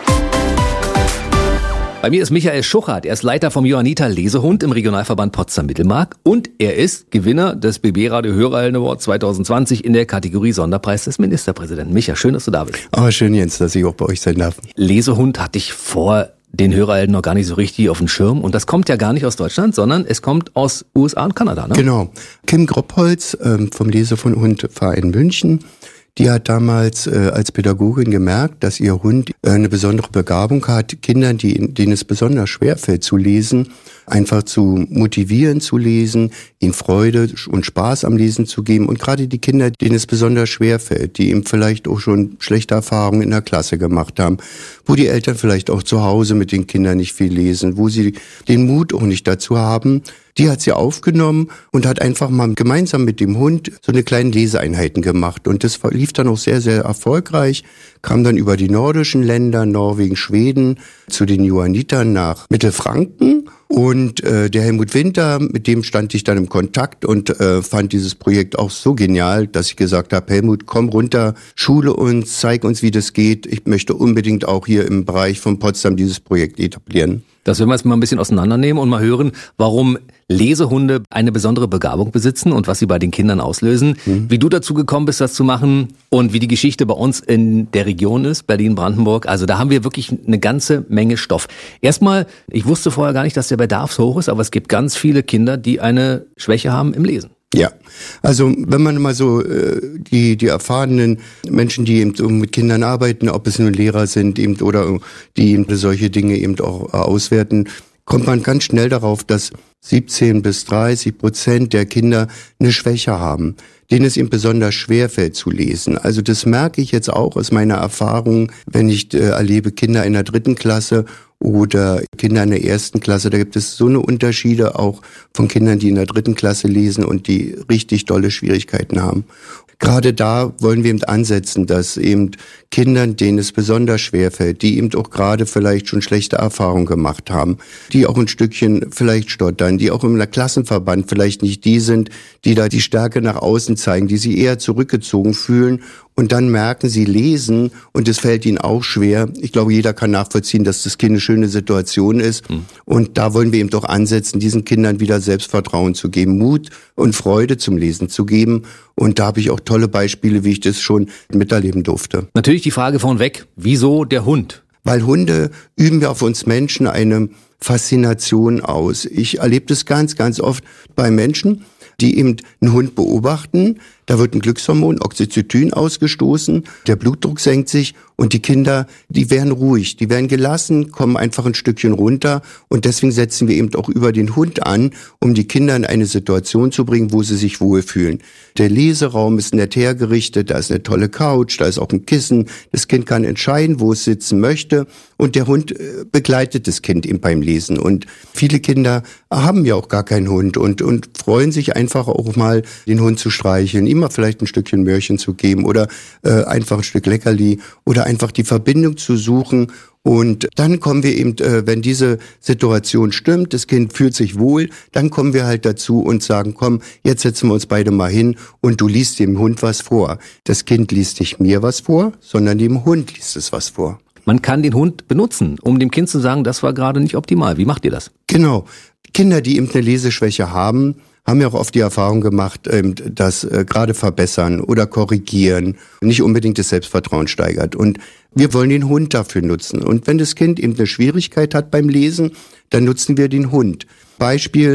Bei mir ist Michael Schuchert. Er ist Leiter vom Johanniter Lesehund im Regionalverband Potsdam-Mittelmark und er ist Gewinner des B B Radio Hörerhelden Award zwanzig zwanzig in der Kategorie Sonderpreis des Ministerpräsidenten. Micha, schön, dass du da bist. Aber schön, Jens, dass ich auch bei euch sein darf. Lesehund hatte ich vor den Hörerhelden noch gar nicht so richtig auf dem Schirm und das kommt ja gar nicht aus Deutschland, sondern es kommt aus U S A und Kanada, ne? Genau. Kim Groppholz ähm, vom Lesehundverein München. Die hat damals äh, als Pädagogin gemerkt, dass ihr Hund äh, eine besondere Begabung hat, Kindern, die, denen es besonders schwerfällt zu lesen, einfach zu motivieren zu lesen, ihnen Freude und Spaß am Lesen zu geben. Und gerade die Kinder, denen es besonders schwerfällt, die eben vielleicht auch schon schlechte Erfahrungen in der Klasse gemacht haben, wo die Eltern vielleicht auch zu Hause mit den Kindern nicht viel lesen, wo sie den Mut auch nicht dazu haben, die hat sie aufgenommen und hat einfach mal gemeinsam mit dem Hund so eine kleine Leseeinheiten gemacht. Und das lief dann auch sehr, sehr erfolgreich, kam dann über die nordischen Länder, Norwegen, Schweden, zu den Johannitern nach Mittelfranken. Und äh, der Helmut Winter, mit dem stand ich dann im Kontakt und äh, fand dieses Projekt auch so genial, dass ich gesagt habe, Helmut, komm runter, schule uns, zeig uns, wie das geht. Ich möchte unbedingt auch hier im Bereich von Potsdam dieses Projekt etablieren. Das werden wir jetzt mal ein bisschen auseinandernehmen und mal hören, warum Lesehunde eine besondere Begabung besitzen und was sie bei den Kindern auslösen. Mhm. Wie du dazu gekommen bist, das zu machen und wie die Geschichte bei uns in der Region ist, Berlin-Brandenburg. Also da haben wir wirklich eine ganze Menge Stoff. Erstmal, ich wusste vorher gar nicht, dass der Bedarf so hoch ist, aber es gibt ganz viele Kinder, die eine Schwäche haben im Lesen. Ja, also wenn man mal so äh, die die erfahrenen Menschen, die eben so mit Kindern arbeiten, ob es nur Lehrer sind eben oder die eben solche Dinge eben auch äh, auswerten, kommt man ganz schnell darauf, dass siebzehn bis dreißig Prozent der Kinder eine Schwäche haben, denen es eben besonders schwer fällt zu lesen. Also das merke ich jetzt auch aus meiner Erfahrung, wenn ich äh, erlebe Kinder in der dritten Klasse oder Kinder in der ersten Klasse. Da gibt es so eine Unterschiede auch von Kindern, die in der dritten Klasse lesen und die richtig dolle Schwierigkeiten haben. Gerade da wollen wir eben ansetzen, dass eben Kindern, denen es besonders schwer fällt, die eben auch gerade vielleicht schon schlechte Erfahrungen gemacht haben, die auch ein Stückchen vielleicht stottern, die auch im Klassenverband vielleicht nicht die sind, die da die Stärke nach außen zeigen, die sich eher zurückgezogen fühlen und dann merken, sie lesen und es fällt ihnen auch schwer. Ich glaube, jeder kann nachvollziehen, dass das keine schöne Situation ist. Mhm. Und da wollen wir eben doch ansetzen, diesen Kindern wieder Selbstvertrauen zu geben, Mut und Freude zum Lesen zu geben. Und da habe ich auch tolle Beispiele, wie ich das schon miterleben durfte. Natürlich die Frage vornweg, wieso der Hund? Weil Hunde üben ja auf uns Menschen eine Faszination aus. Ich erlebe das ganz, ganz oft bei Menschen, die eben einen Hund beobachten. Da wird ein Glückshormon, Oxytocin, ausgestoßen, der Blutdruck senkt sich und die Kinder, die werden ruhig, die werden gelassen, kommen einfach ein Stückchen runter und deswegen setzen wir eben auch über den Hund an, um die Kinder in eine Situation zu bringen, wo sie sich wohlfühlen. Der Leseraum ist nett hergerichtet, da ist eine tolle Couch, da ist auch ein Kissen, das Kind kann entscheiden, wo es sitzen möchte und der Hund begleitet das Kind eben beim Lesen und viele Kinder haben ja auch gar keinen Hund und, und freuen sich einfach auch mal, den Hund zu streicheln, ihm mal vielleicht ein Stückchen Möhrchen zu geben oder äh, einfach ein Stück Leckerli oder einfach die Verbindung zu suchen. Und dann kommen wir eben, äh, wenn diese Situation stimmt, das Kind fühlt sich wohl, dann kommen wir halt dazu und sagen, komm, jetzt setzen wir uns beide mal hin und du liest dem Hund was vor. Das Kind liest nicht mir was vor, sondern dem Hund liest es was vor. Man kann den Hund benutzen, um dem Kind zu sagen, das war gerade nicht optimal. Wie macht ihr das? Genau. Kinder, die eben eine Leseschwäche haben, haben ja auch oft die Erfahrung gemacht, dass äh, gerade verbessern oder korrigieren nicht unbedingt das Selbstvertrauen steigert. Und wir wollen den Hund dafür nutzen. Und wenn das Kind eben eine Schwierigkeit hat beim Lesen, dann nutzen wir den Hund. Beispiel,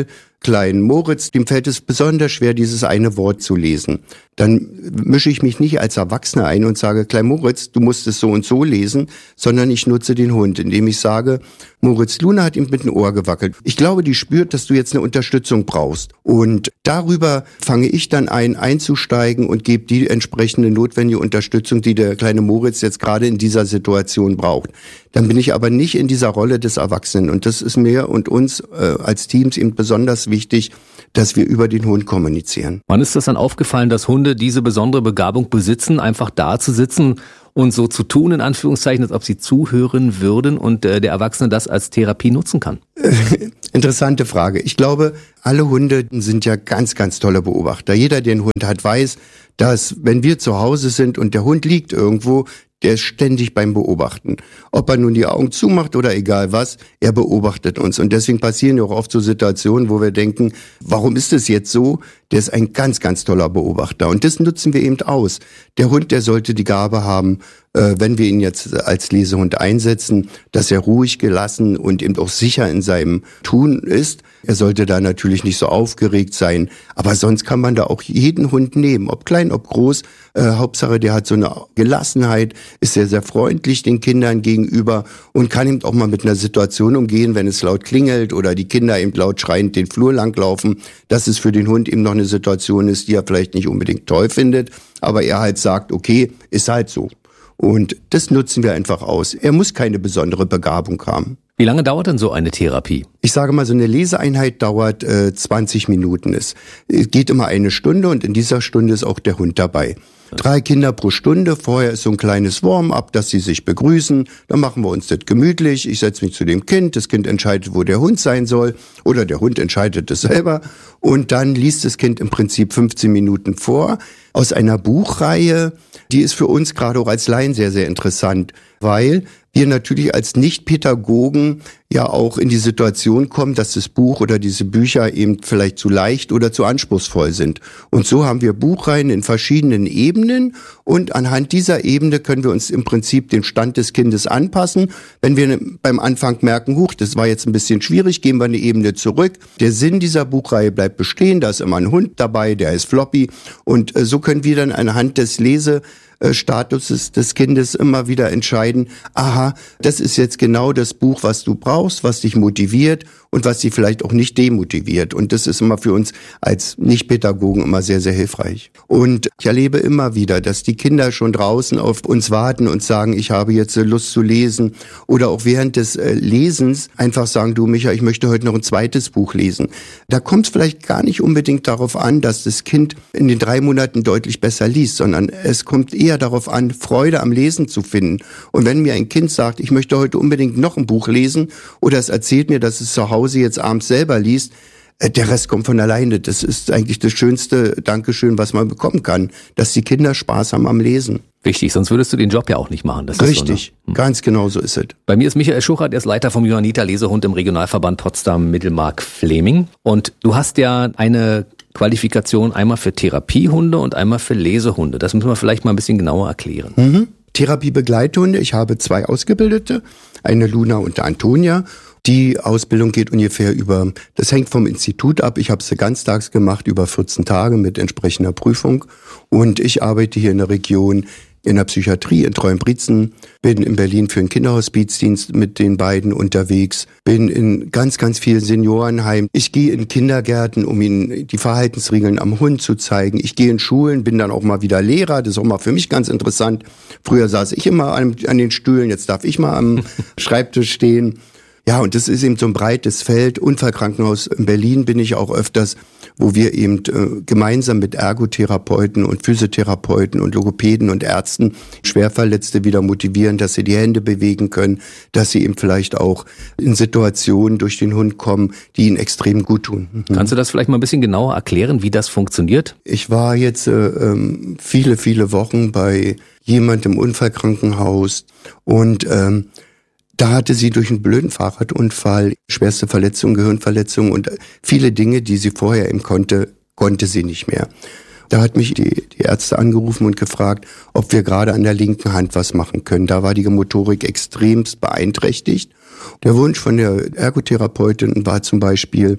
kleinen Moritz, dem fällt es besonders schwer, dieses eine Wort zu lesen. Dann mische ich mich nicht als Erwachsener ein und sage, Klein Moritz, du musst es so und so lesen, sondern ich nutze den Hund, indem ich sage, Moritz, Luna hat ihm mit dem Ohr gewackelt. Ich glaube, die spürt, dass du jetzt eine Unterstützung brauchst. Und darüber fange ich dann ein, einzusteigen und gebe die entsprechende notwendige Unterstützung, die der kleine Moritz jetzt gerade in dieser Situation braucht. Dann bin ich aber nicht in dieser Rolle des Erwachsenen. Und das ist mir und uns äh, als Teams eben besonders wichtig, dass wir über den Hund kommunizieren. Wann ist das dann aufgefallen, dass Hunde diese besondere Begabung besitzen, einfach da zu sitzen und so zu tun, in Anführungszeichen, als ob sie zuhören würden und äh, der Erwachsene das als Therapie nutzen kann? Interessante Frage. Ich glaube, alle Hunde sind ja ganz, ganz tolle Beobachter. Jeder, der einen Hund hat, weiß, dass wenn wir zu Hause sind und der Hund liegt irgendwo, der ist ständig beim Beobachten. Ob er nun die Augen zumacht oder egal was, er beobachtet uns. Und deswegen passieren ja auch oft so Situationen, wo wir denken, warum ist es jetzt so? Der ist ein ganz, ganz toller Beobachter. Und das nutzen wir eben aus. Der Hund, der sollte die Gabe haben, äh, wenn wir ihn jetzt als Lesehund einsetzen, dass er ruhig, gelassen und eben auch sicher in seinem Tun ist. Er sollte da natürlich nicht so aufgeregt sein. Aber sonst kann man da auch jeden Hund nehmen, ob klein, ob groß. Äh, Hauptsache, der hat so eine Gelassenheit, ist sehr, sehr freundlich den Kindern gegenüber und kann eben auch mal mit einer Situation umgehen, wenn es laut klingelt oder die Kinder eben laut schreiend den Flur langlaufen, dass es für den Hund eben noch eine Situation ist, die er vielleicht nicht unbedingt toll findet, aber er halt sagt, okay, ist halt so. Und das nutzen wir einfach aus. Er muss keine besondere Begabung haben. Wie lange dauert denn so eine Therapie? Ich sage mal, so eine Leseeinheit dauert äh, zwanzig Minuten. Es geht immer eine Stunde und in dieser Stunde ist auch der Hund dabei. Drei Kinder pro Stunde, vorher ist so ein kleines Warm-up, dass sie sich begrüßen, dann machen wir uns das gemütlich, ich setze mich zu dem Kind, das Kind entscheidet, wo der Hund sein soll oder der Hund entscheidet es selber und dann liest das Kind im Prinzip fünfzehn Minuten vor aus einer Buchreihe, die ist für uns gerade auch als Laien sehr, sehr interessant, weil wir natürlich als Nicht-Pädagogen ja auch in die Situation kommen, dass das Buch oder diese Bücher eben vielleicht zu leicht oder zu anspruchsvoll sind. Und so haben wir Buchreihen in verschiedenen Ebenen und anhand dieser Ebene können wir uns im Prinzip den Stand des Kindes anpassen. Wenn wir beim Anfang merken, huch, das war jetzt ein bisschen schwierig, gehen wir eine Ebene zurück. Der Sinn dieser Buchreihe bleibt bestehen, da ist immer ein Hund dabei, der ist Floppy und so können wir dann anhand des Lese Status des Kindes immer wieder entscheiden, aha, das ist jetzt genau das Buch, was du brauchst, was dich motiviert und was dich vielleicht auch nicht demotiviert. Und das ist immer für uns als Nicht-Pädagogen immer sehr, sehr hilfreich. Und ich erlebe immer wieder, dass die Kinder schon draußen auf uns warten und sagen, ich habe jetzt Lust zu lesen. Oder auch während des Lesens einfach sagen, du Micha, ich möchte heute noch ein zweites Buch lesen. Da kommt es vielleicht gar nicht unbedingt darauf an, dass das Kind in den drei Monaten deutlich besser liest, sondern es kommt eher darauf an, Freude am Lesen zu finden. Und wenn mir ein Kind sagt, ich möchte heute unbedingt noch ein Buch lesen oder es erzählt mir, dass es zu Hause jetzt abends selber liest, der Rest kommt von alleine. Das ist eigentlich das schönste Dankeschön, was man bekommen kann, dass die Kinder Spaß haben am Lesen. Richtig, sonst würdest du den Job ja auch nicht machen. Das Richtig, ist so, ne? Ganz genau so ist es. Bei mir ist Michael Schuchert, er ist Leiter vom Johanniter Lesehund im Regionalverband Potsdam-Mittelmark-Fleming. Und du hast ja eine Qualifikation einmal für Therapiehunde und einmal für Lesehunde. Das müssen wir vielleicht mal ein bisschen genauer erklären. Mhm. Therapiebegleithunde, ich habe zwei Ausgebildete, eine Luna und eine Antonia. Die Ausbildung geht ungefähr über, das hängt vom Institut ab, ich habe sie ganztags gemacht, über vierzehn Tage mit entsprechender Prüfung. Und ich arbeite hier in der Region in der Psychiatrie in Treuenbrietzen, bin in Berlin für den Kinderhospizdienst mit den beiden unterwegs, bin in ganz, ganz vielen Seniorenheimen. Ich gehe in Kindergärten, um ihnen die Verhaltensregeln am Hund zu zeigen. Ich gehe in Schulen, bin dann auch mal wieder Lehrer, das ist auch mal für mich ganz interessant. Früher saß ich immer an, an den Stühlen, jetzt darf ich mal am Schreibtisch stehen. Ja, und das ist eben so ein breites Feld. Unfallkrankenhaus in Berlin bin ich auch öfters, wo wir eben äh, gemeinsam mit Ergotherapeuten und Physiotherapeuten und Logopäden und Ärzten Schwerverletzte wieder motivieren, dass sie die Hände bewegen können, dass sie eben vielleicht auch in Situationen durch den Hund kommen, die ihnen extrem gut tun. Mhm. Kannst du das vielleicht mal ein bisschen genauer erklären, wie das funktioniert? Ich war jetzt äh, ähm, viele, viele Wochen bei jemandem im Unfallkrankenhaus und ähm, da hatte sie durch einen blöden Fahrradunfall schwerste Verletzungen, Gehirnverletzungen und viele Dinge, die sie vorher eben konnte, konnte sie nicht mehr. Da hat mich die, die Ärzte angerufen und gefragt, ob wir gerade an der linken Hand was machen können. Da war die Motorik extremst beeinträchtigt. Der Wunsch von der Ergotherapeutin war zum Beispiel,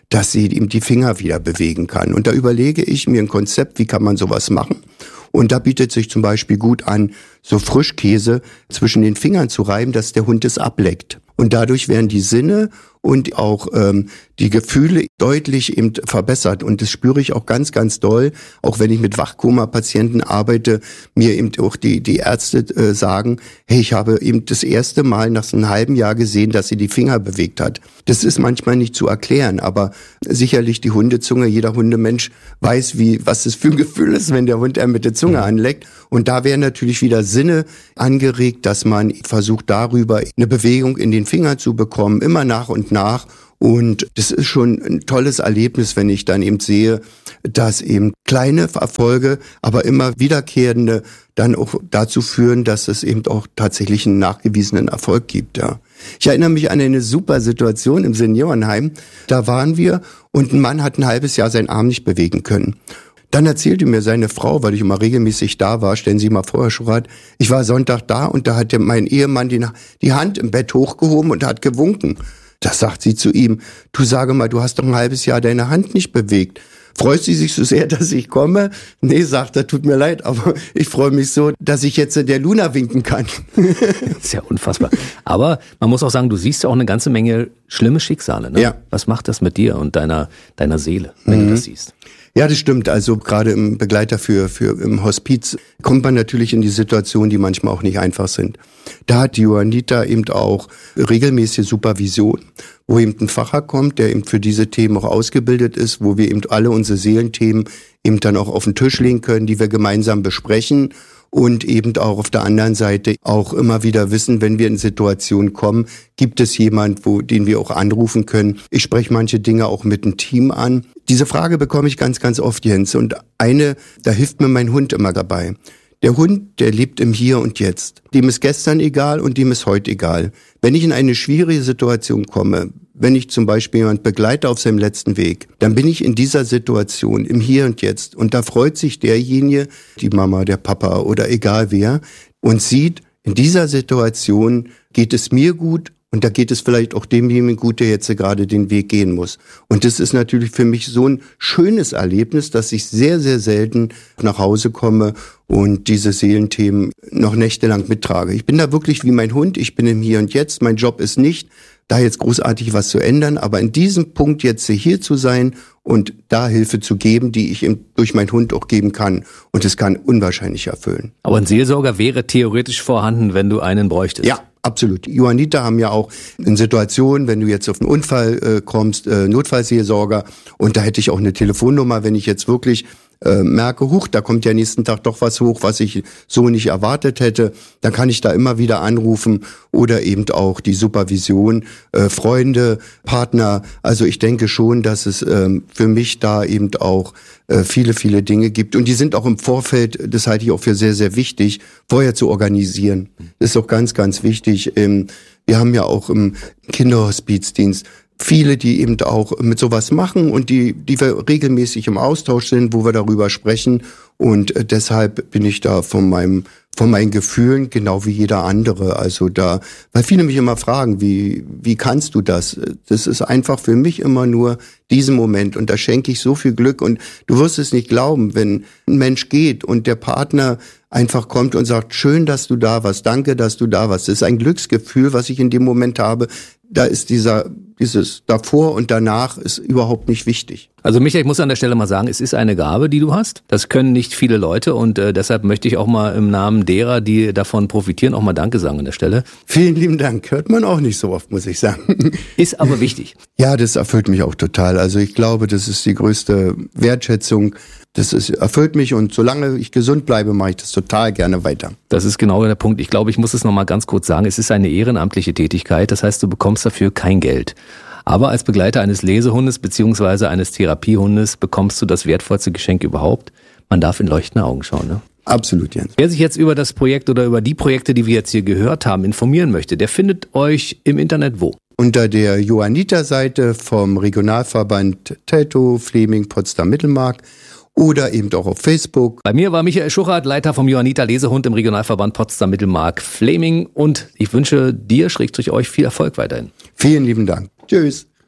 dass sie eben die Finger wieder bewegen kann. Und da überlege ich mir ein Konzept, wie kann man sowas machen? Und da bietet sich zum Beispiel gut an, so Frischkäse zwischen den Fingern zu reiben, dass der Hund es ableckt. Und dadurch werden die Sinne und auch ähm, die Gefühle deutlich eben verbessert. Und das spüre ich auch ganz, ganz doll, auch wenn ich mit Wachkoma-Patienten arbeite, mir eben auch die die Ärzte äh, sagen, hey, ich habe eben das erste Mal nach so einem halben Jahr gesehen, dass sie die Finger bewegt hat. Das ist manchmal nicht zu erklären, aber sicherlich die Hundezunge, jeder Hundemensch weiß, wie was das für ein Gefühl ist, wenn der Hund einem mit der Zunge anleckt. Und da werden natürlich wieder Sinne angeregt, dass man versucht, darüber eine Bewegung in den Finger zu bekommen, immer nach und nach. Und das ist schon ein tolles Erlebnis, wenn ich dann eben sehe, dass eben kleine Erfolge, aber immer wiederkehrende dann auch dazu führen, dass es eben auch tatsächlich einen nachgewiesenen Erfolg gibt. Ja. Ich erinnere mich an eine super Situation im Seniorenheim. Da waren wir und ein Mann hat ein halbes Jahr seinen Arm nicht bewegen können. Dann erzählte mir seine Frau, weil ich immer regelmäßig da war, stellen Sie mal vor, Herr Schurath, ich war Sonntag da und da hat mein Ehemann die, die Hand im Bett hochgehoben und hat gewunken. Da sagt sie zu ihm, du sage mal, du hast doch ein halbes Jahr deine Hand nicht bewegt. Freut sie sich so sehr, dass ich komme? Nee, sagt er, tut mir leid, aber ich freue mich so, dass ich jetzt der Luna winken kann. Das ist ja unfassbar. Aber man muss auch sagen, du siehst ja auch eine ganze Menge schlimme Schicksale. Ne? Ja. Was macht das mit dir und deiner, deiner Seele, wenn mhm. du das siehst? Ja, das stimmt. Also gerade im Begleiter für, für im Hospiz kommt man natürlich in die Situation, die manchmal auch nicht einfach sind. Da hat die Johannita eben auch regelmäßige Supervision, wo eben ein Facher kommt, der eben für diese Themen auch ausgebildet ist, wo wir eben alle unsere Seelenthemen eben dann auch auf den Tisch legen können, die wir gemeinsam besprechen. Und eben auch auf der anderen Seite auch immer wieder wissen, wenn wir in Situationen kommen, gibt es jemand, wo, den wir auch anrufen können. Ich spreche manche Dinge auch mit einem Team an. Diese Frage bekomme ich ganz, ganz oft, Jens. Und eine, da hilft mir mein Hund immer dabei. Der Hund, der lebt im Hier und Jetzt. Dem ist gestern egal und dem ist heute egal. Wenn ich in eine schwierige Situation komme, wenn ich zum Beispiel jemand begleite auf seinem letzten Weg, dann bin ich in dieser Situation, im Hier und Jetzt. Und da freut sich derjenige, die Mama, der Papa oder egal wer, und sieht, in dieser Situation geht es mir gut und da geht es vielleicht auch demjenigen gut, der jetzt gerade den Weg gehen muss. Und das ist natürlich für mich so ein schönes Erlebnis, dass ich sehr, sehr selten nach Hause komme und diese Seelenthemen noch nächtelang mittrage. Ich bin da wirklich wie mein Hund, ich bin im Hier und Jetzt. Mein Job ist nicht, da jetzt großartig was zu ändern, aber in diesem Punkt jetzt hier zu sein und da Hilfe zu geben, die ich ihm durch meinen Hund auch geben kann. Und das kann unwahrscheinlich erfüllen. Aber ein Seelsorger wäre theoretisch vorhanden, wenn du einen bräuchtest. Ja, absolut. Johannita haben ja auch in Situationen, wenn du jetzt auf einen Unfall äh, kommst, äh, Notfallseelsorger. Und da hätte ich auch eine Telefonnummer, wenn ich jetzt wirklich äh, merke, huch, da kommt ja nächsten Tag doch was hoch, was ich so nicht erwartet hätte, dann kann ich da immer wieder anrufen oder eben auch die Supervision, äh, Freunde, Partner. Also ich denke schon, dass es ähm, für mich da eben auch äh, viele, viele Dinge gibt und die sind auch im Vorfeld, das halte ich auch für sehr, sehr wichtig, vorher zu organisieren. Das ist auch ganz, ganz wichtig. Ähm, wir haben ja auch im Kinderhospizdienst viele, die eben auch mit sowas machen und die, die wir regelmäßig im Austausch sind, wo wir darüber sprechen. Und äh, deshalb bin ich da von meinem, von meinen Gefühlen genau wie jeder andere. Also da, weil viele mich immer fragen, wie, wie kannst du das? Das ist einfach für mich immer nur diesen Moment und da schenke ich so viel Glück und du wirst es nicht glauben, wenn ein Mensch geht und der Partner einfach kommt und sagt, schön, dass du da warst, danke, dass du da warst. Das ist ein Glücksgefühl, was ich in dem Moment habe. Da ist dieser, dieses davor und danach ist überhaupt nicht wichtig. Also Michael, ich muss an der Stelle mal sagen, es ist eine Gabe, die du hast. Das können nicht viele Leute und äh, deshalb möchte ich auch mal im Namen derer, die davon profitieren, auch mal Danke sagen an der Stelle. Vielen lieben Dank. Hört man auch nicht so oft, muss ich sagen. Ist aber wichtig. Ja, das erfüllt mich auch total. Also ich glaube, das ist die größte Wertschätzung. Das ist, erfüllt mich und solange ich gesund bleibe, mache ich das total gerne weiter. Das ist genau der Punkt. Ich glaube, ich muss es nochmal ganz kurz sagen. Es ist eine ehrenamtliche Tätigkeit. Das heißt, du bekommst dafür kein Geld. Aber als Begleiter eines Lesehundes beziehungsweise eines Therapiehundes bekommst du das wertvollste Geschenk überhaupt. Man darf in leuchtende Augen schauen, ne? Absolut, Jens. Wer sich jetzt über das Projekt oder über die Projekte, die wir jetzt hier gehört haben, informieren möchte, der findet euch im Internet wo? Unter der Johannita-Seite vom Regionalverband Teltow, Fleming, Potsdam-Mittelmark. Oder eben auch auf Facebook. Bei mir war Michael Schurath, Leiter vom Johannita Lesehund im Regionalverband Potsdam-Mittelmark Fleming. Und ich wünsche dir, Schrägstrich euch, viel Erfolg weiterhin. Vielen lieben Dank. Tschüss.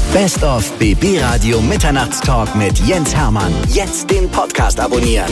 Best of B B Radio Mitternachtstalk mit Jens Hermann. Jetzt den Podcast abonnieren.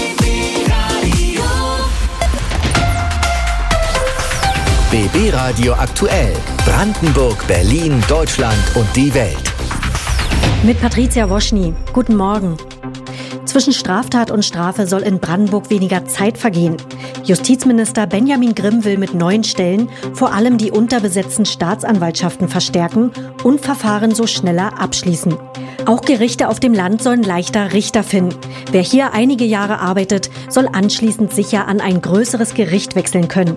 B B Radio aktuell. Brandenburg, Berlin, Deutschland und die Welt. Mit Patricia Woschny. Guten Morgen. Zwischen Straftat und Strafe soll in Brandenburg weniger Zeit vergehen. Justizminister Benjamin Grimm will mit neuen Stellen vor allem die unterbesetzten Staatsanwaltschaften verstärken und Verfahren so schneller abschließen. Auch Gerichte auf dem Land sollen leichter Richter finden. Wer hier einige Jahre arbeitet, soll anschließend sicher an ein größeres Gericht wechseln können.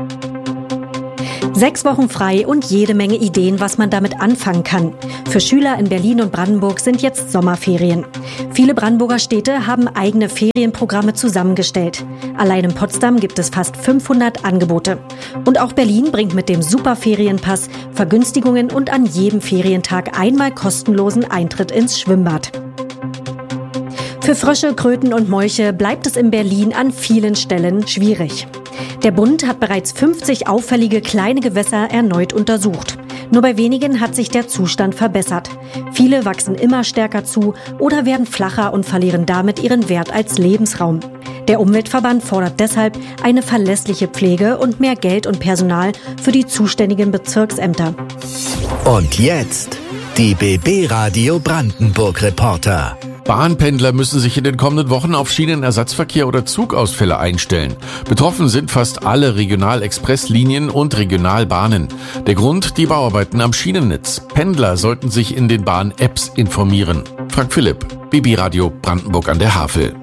Sechs Wochen frei und jede Menge Ideen, was man damit anfangen kann. Für Schüler in Berlin und Brandenburg sind jetzt Sommerferien. Viele Brandenburger Städte haben eigene Ferienprogramme zusammengestellt. Allein in Potsdam gibt es fast fünfhundert Angebote. Und auch Berlin bringt mit dem Superferienpass Vergünstigungen und an jedem Ferientag einmal kostenlosen Eintritt ins Schwimmbad. Für Frösche, Kröten und Molche bleibt es in Berlin an vielen Stellen schwierig. Der Bund hat bereits fünfzig auffällige kleine Gewässer erneut untersucht. Nur bei wenigen hat sich der Zustand verbessert. Viele wachsen immer stärker zu oder werden flacher und verlieren damit ihren Wert als Lebensraum. Der Umweltverband fordert deshalb eine verlässliche Pflege und mehr Geld und Personal für die zuständigen Bezirksämter. Und jetzt die B B Radio Brandenburg Reporter. Bahnpendler müssen sich in den kommenden Wochen auf Schienenersatzverkehr oder Zugausfälle einstellen. Betroffen sind fast alle Regional-Express-Linien und Regionalbahnen. Der Grund, die Bauarbeiten am Schienennetz. Pendler sollten sich in den Bahn-Apps informieren. Frank Philipp, B B Radio Brandenburg an der Havel.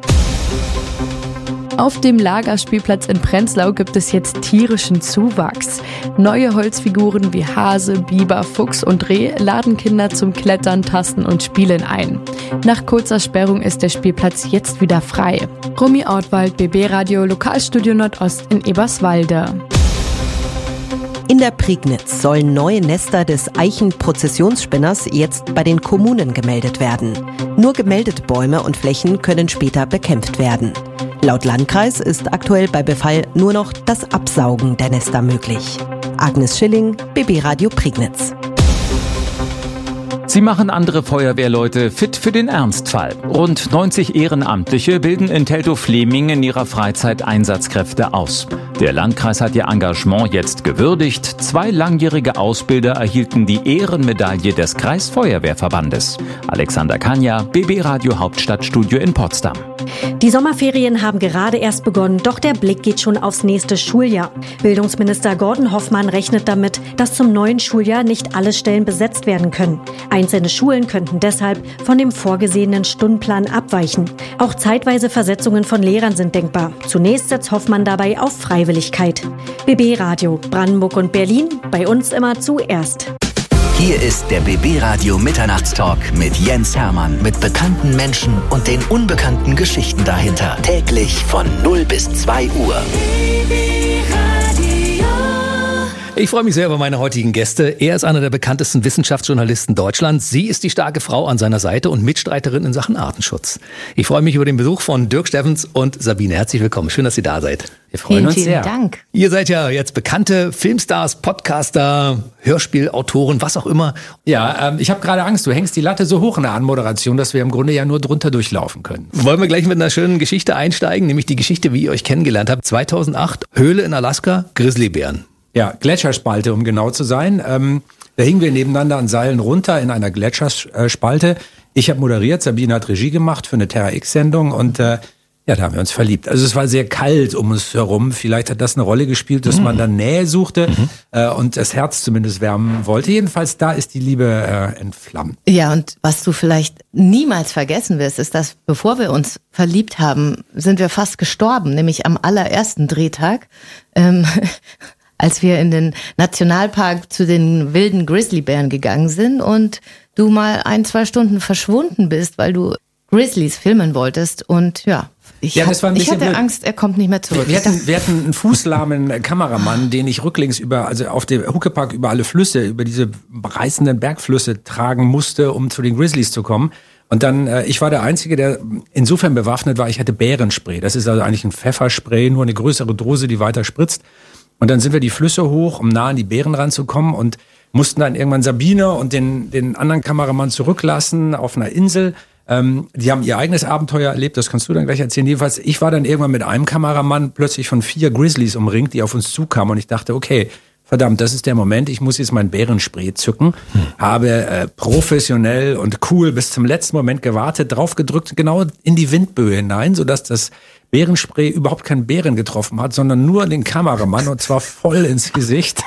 Auf dem Lagerspielplatz in Prenzlau gibt es jetzt tierischen Zuwachs. Neue Holzfiguren wie Hase, Biber, Fuchs und Reh laden Kinder zum Klettern, Tasten und Spielen ein. Nach kurzer Sperrung ist der Spielplatz jetzt wieder frei. Romy Ortwald, B B Radio Lokalstudio Nordost in Eberswalde. In der Prignitz sollen neue Nester des Eichenprozessionsspinners jetzt bei den Kommunen gemeldet werden. Nur gemeldete Bäume und Flächen können später bekämpft werden. Laut Landkreis ist aktuell bei Befall nur noch das Absaugen der Nester möglich. Agnes Schilling, B B Radio Prignitz. Sie machen andere Feuerwehrleute fit für den Ernstfall. Rund neunzig Ehrenamtliche bilden in Teltow-Fleming in ihrer Freizeit Einsatzkräfte aus. Der Landkreis hat ihr Engagement jetzt gewürdigt. Zwei langjährige Ausbilder erhielten die Ehrenmedaille des Kreisfeuerwehrverbandes. Alexander Kanja, B B Radio Hauptstadtstudio in Potsdam. Die Sommerferien haben gerade erst begonnen, doch der Blick geht schon aufs nächste Schuljahr. Bildungsminister Gordon Hoffmann rechnet damit, dass zum neuen Schuljahr nicht alle Stellen besetzt werden können. Einzelne Schulen könnten deshalb von dem vorgesehenen Stundenplan abweichen. Auch zeitweise Versetzungen von Lehrern sind denkbar. Zunächst setzt Hoffmann dabei auf Freiwilligkeit. B B Radio Brandenburg und Berlin, bei uns immer zuerst. Hier ist der B B Radio Mitternachtstalk mit Jens Hermann, mit bekannten Menschen und den unbekannten Geschichten dahinter. Täglich von null bis zwei Uhr. Ich freue mich sehr über meine heutigen Gäste. Er ist einer der bekanntesten Wissenschaftsjournalisten Deutschlands. Sie ist die starke Frau an seiner Seite und Mitstreiterin in Sachen Artenschutz. Ich freue mich über den Besuch von Dirk Steffens und Sabine. Herzlich willkommen. Schön, dass ihr da seid. Wir freuen vielen, uns vielen sehr. Dank. Ihr seid ja jetzt bekannte Filmstars, Podcaster, Hörspielautoren, was auch immer. Ja, ähm, ich habe gerade Angst. Du hängst die Latte so hoch in der Anmoderation, dass wir im Grunde ja nur drunter durchlaufen können. Wollen wir gleich mit einer schönen Geschichte einsteigen, nämlich die Geschichte, wie ihr euch kennengelernt habt. zweitausendacht, Höhle in Alaska, Grizzlybären. Ja, Gletscherspalte, um genau zu sein. Ähm, da hingen wir nebeneinander an Seilen runter in einer Gletscherspalte. Ich habe moderiert, Sabine hat Regie gemacht für eine Terra X-Sendung und äh, ja, da haben wir uns verliebt. Also es war sehr kalt um uns herum. Vielleicht hat das eine Rolle gespielt, dass mhm. man dann Nähe suchte mhm. äh, und das Herz zumindest wärmen wollte. Jedenfalls da ist die Liebe äh, entflammt. Ja, und was du vielleicht niemals vergessen wirst, ist, dass bevor wir uns verliebt haben, sind wir fast gestorben, nämlich am allerersten Drehtag. Ähm, als wir in den Nationalpark zu den wilden Grizzlybären gegangen sind und du mal ein, zwei Stunden verschwunden bist, weil du Grizzlies filmen wolltest und ja, ich, ja, das war ein ich hatte blöd. Angst, er kommt nicht mehr zurück. Wir hatten, wir hatten einen fußlahmen Kameramann, den ich rücklings über, also auf dem Huckepack über alle Flüsse, über diese reißenden Bergflüsse tragen musste, um zu den Grizzlies zu kommen. Und dann, äh, ich war der Einzige, der insofern bewaffnet war, ich hatte Bärenspray. Das ist also eigentlich ein Pfefferspray, nur eine größere Dose, die weiter spritzt. Und dann sind wir die Flüsse hoch, um nah an die Bären ranzukommen. Und mussten dann irgendwann Sabine und den, den anderen Kameramann zurücklassen auf einer Insel. Ähm, die haben ihr eigenes Abenteuer erlebt, das kannst du dann gleich erzählen. Jedenfalls, ich war dann irgendwann mit einem Kameramann plötzlich von vier Grizzlies umringt, die auf uns zukamen und ich dachte, okay, verdammt, das ist der Moment, ich muss jetzt mein Bärenspray zücken. Hm. Habe äh, professionell und cool bis zum letzten Moment gewartet, draufgedrückt, genau in die Windböe hinein, sodass das Bärenspray überhaupt keinen Bären getroffen hat, sondern nur den Kameramann und zwar voll ins Gesicht.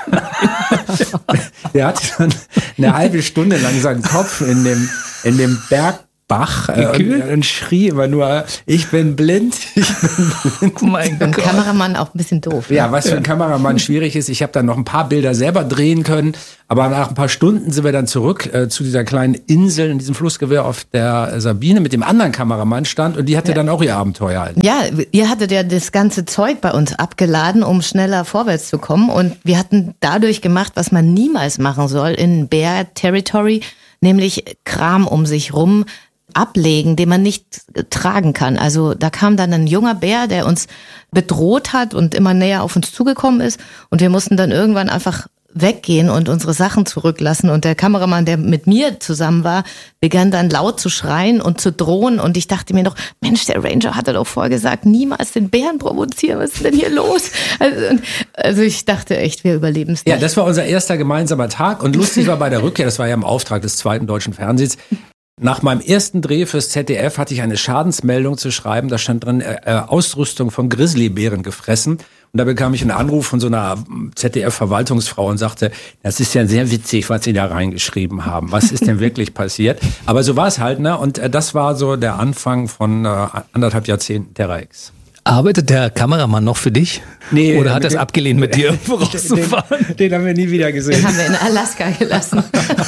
Der hat dann eine halbe Stunde lang seinen Kopf in dem, in dem Berg Bach äh, und, und schrie immer nur, ich bin blind, ich bin blind. Oh mein Gott. Ein Kameramann auch ein bisschen doof. Ja, was für ein Kameramann schwierig ist. Ich habe dann noch ein paar Bilder selber drehen können, aber nach ein paar Stunden sind wir dann zurück äh, zu dieser kleinen Insel in diesem Flussgewehr, auf der Sabine mit dem anderen Kameramann stand und die hatte ja. dann auch ihr Abenteuer. Ja, ihr hattet ja das ganze Zeug bei uns abgeladen, um schneller vorwärts zu kommen und wir hatten dadurch gemacht, was man niemals machen soll in Bear Territory, nämlich Kram um sich rum ablegen, den man nicht tragen kann. Also da kam dann ein junger Bär, der uns bedroht hat und immer näher auf uns zugekommen ist und wir mussten dann irgendwann einfach weggehen und unsere Sachen zurücklassen und der Kameramann, der mit mir zusammen war, begann dann laut zu schreien und zu drohen und ich dachte mir noch, Mensch, der Ranger hatte doch vorher gesagt, niemals den Bären provozieren, was ist denn hier los? Also, also ich dachte echt, wir überleben es nicht. Ja, das war unser erster gemeinsamer Tag und lustig war bei der Rückkehr, das war ja im Auftrag des zweiten deutschen Fernsehens, nach meinem ersten Dreh fürs Z D F hatte ich eine Schadensmeldung zu schreiben. Da stand drin, äh, Ausrüstung von Grizzlybären gefressen. Und da bekam ich einen Anruf von so einer Z D F-Verwaltungsfrau und sagte, das ist ja sehr witzig, was Sie da reingeschrieben haben. Was ist denn wirklich passiert? Aber so war es halt, ne? Und äh, das war so der Anfang von äh, anderthalb Jahrzehnten Terra X. Arbeitet der Kameramann noch für dich? Nee. Oder hat er es abgelehnt, mit dir vorauszufahren? Den, den haben wir nie wieder gesehen. Den haben wir in Alaska gelassen.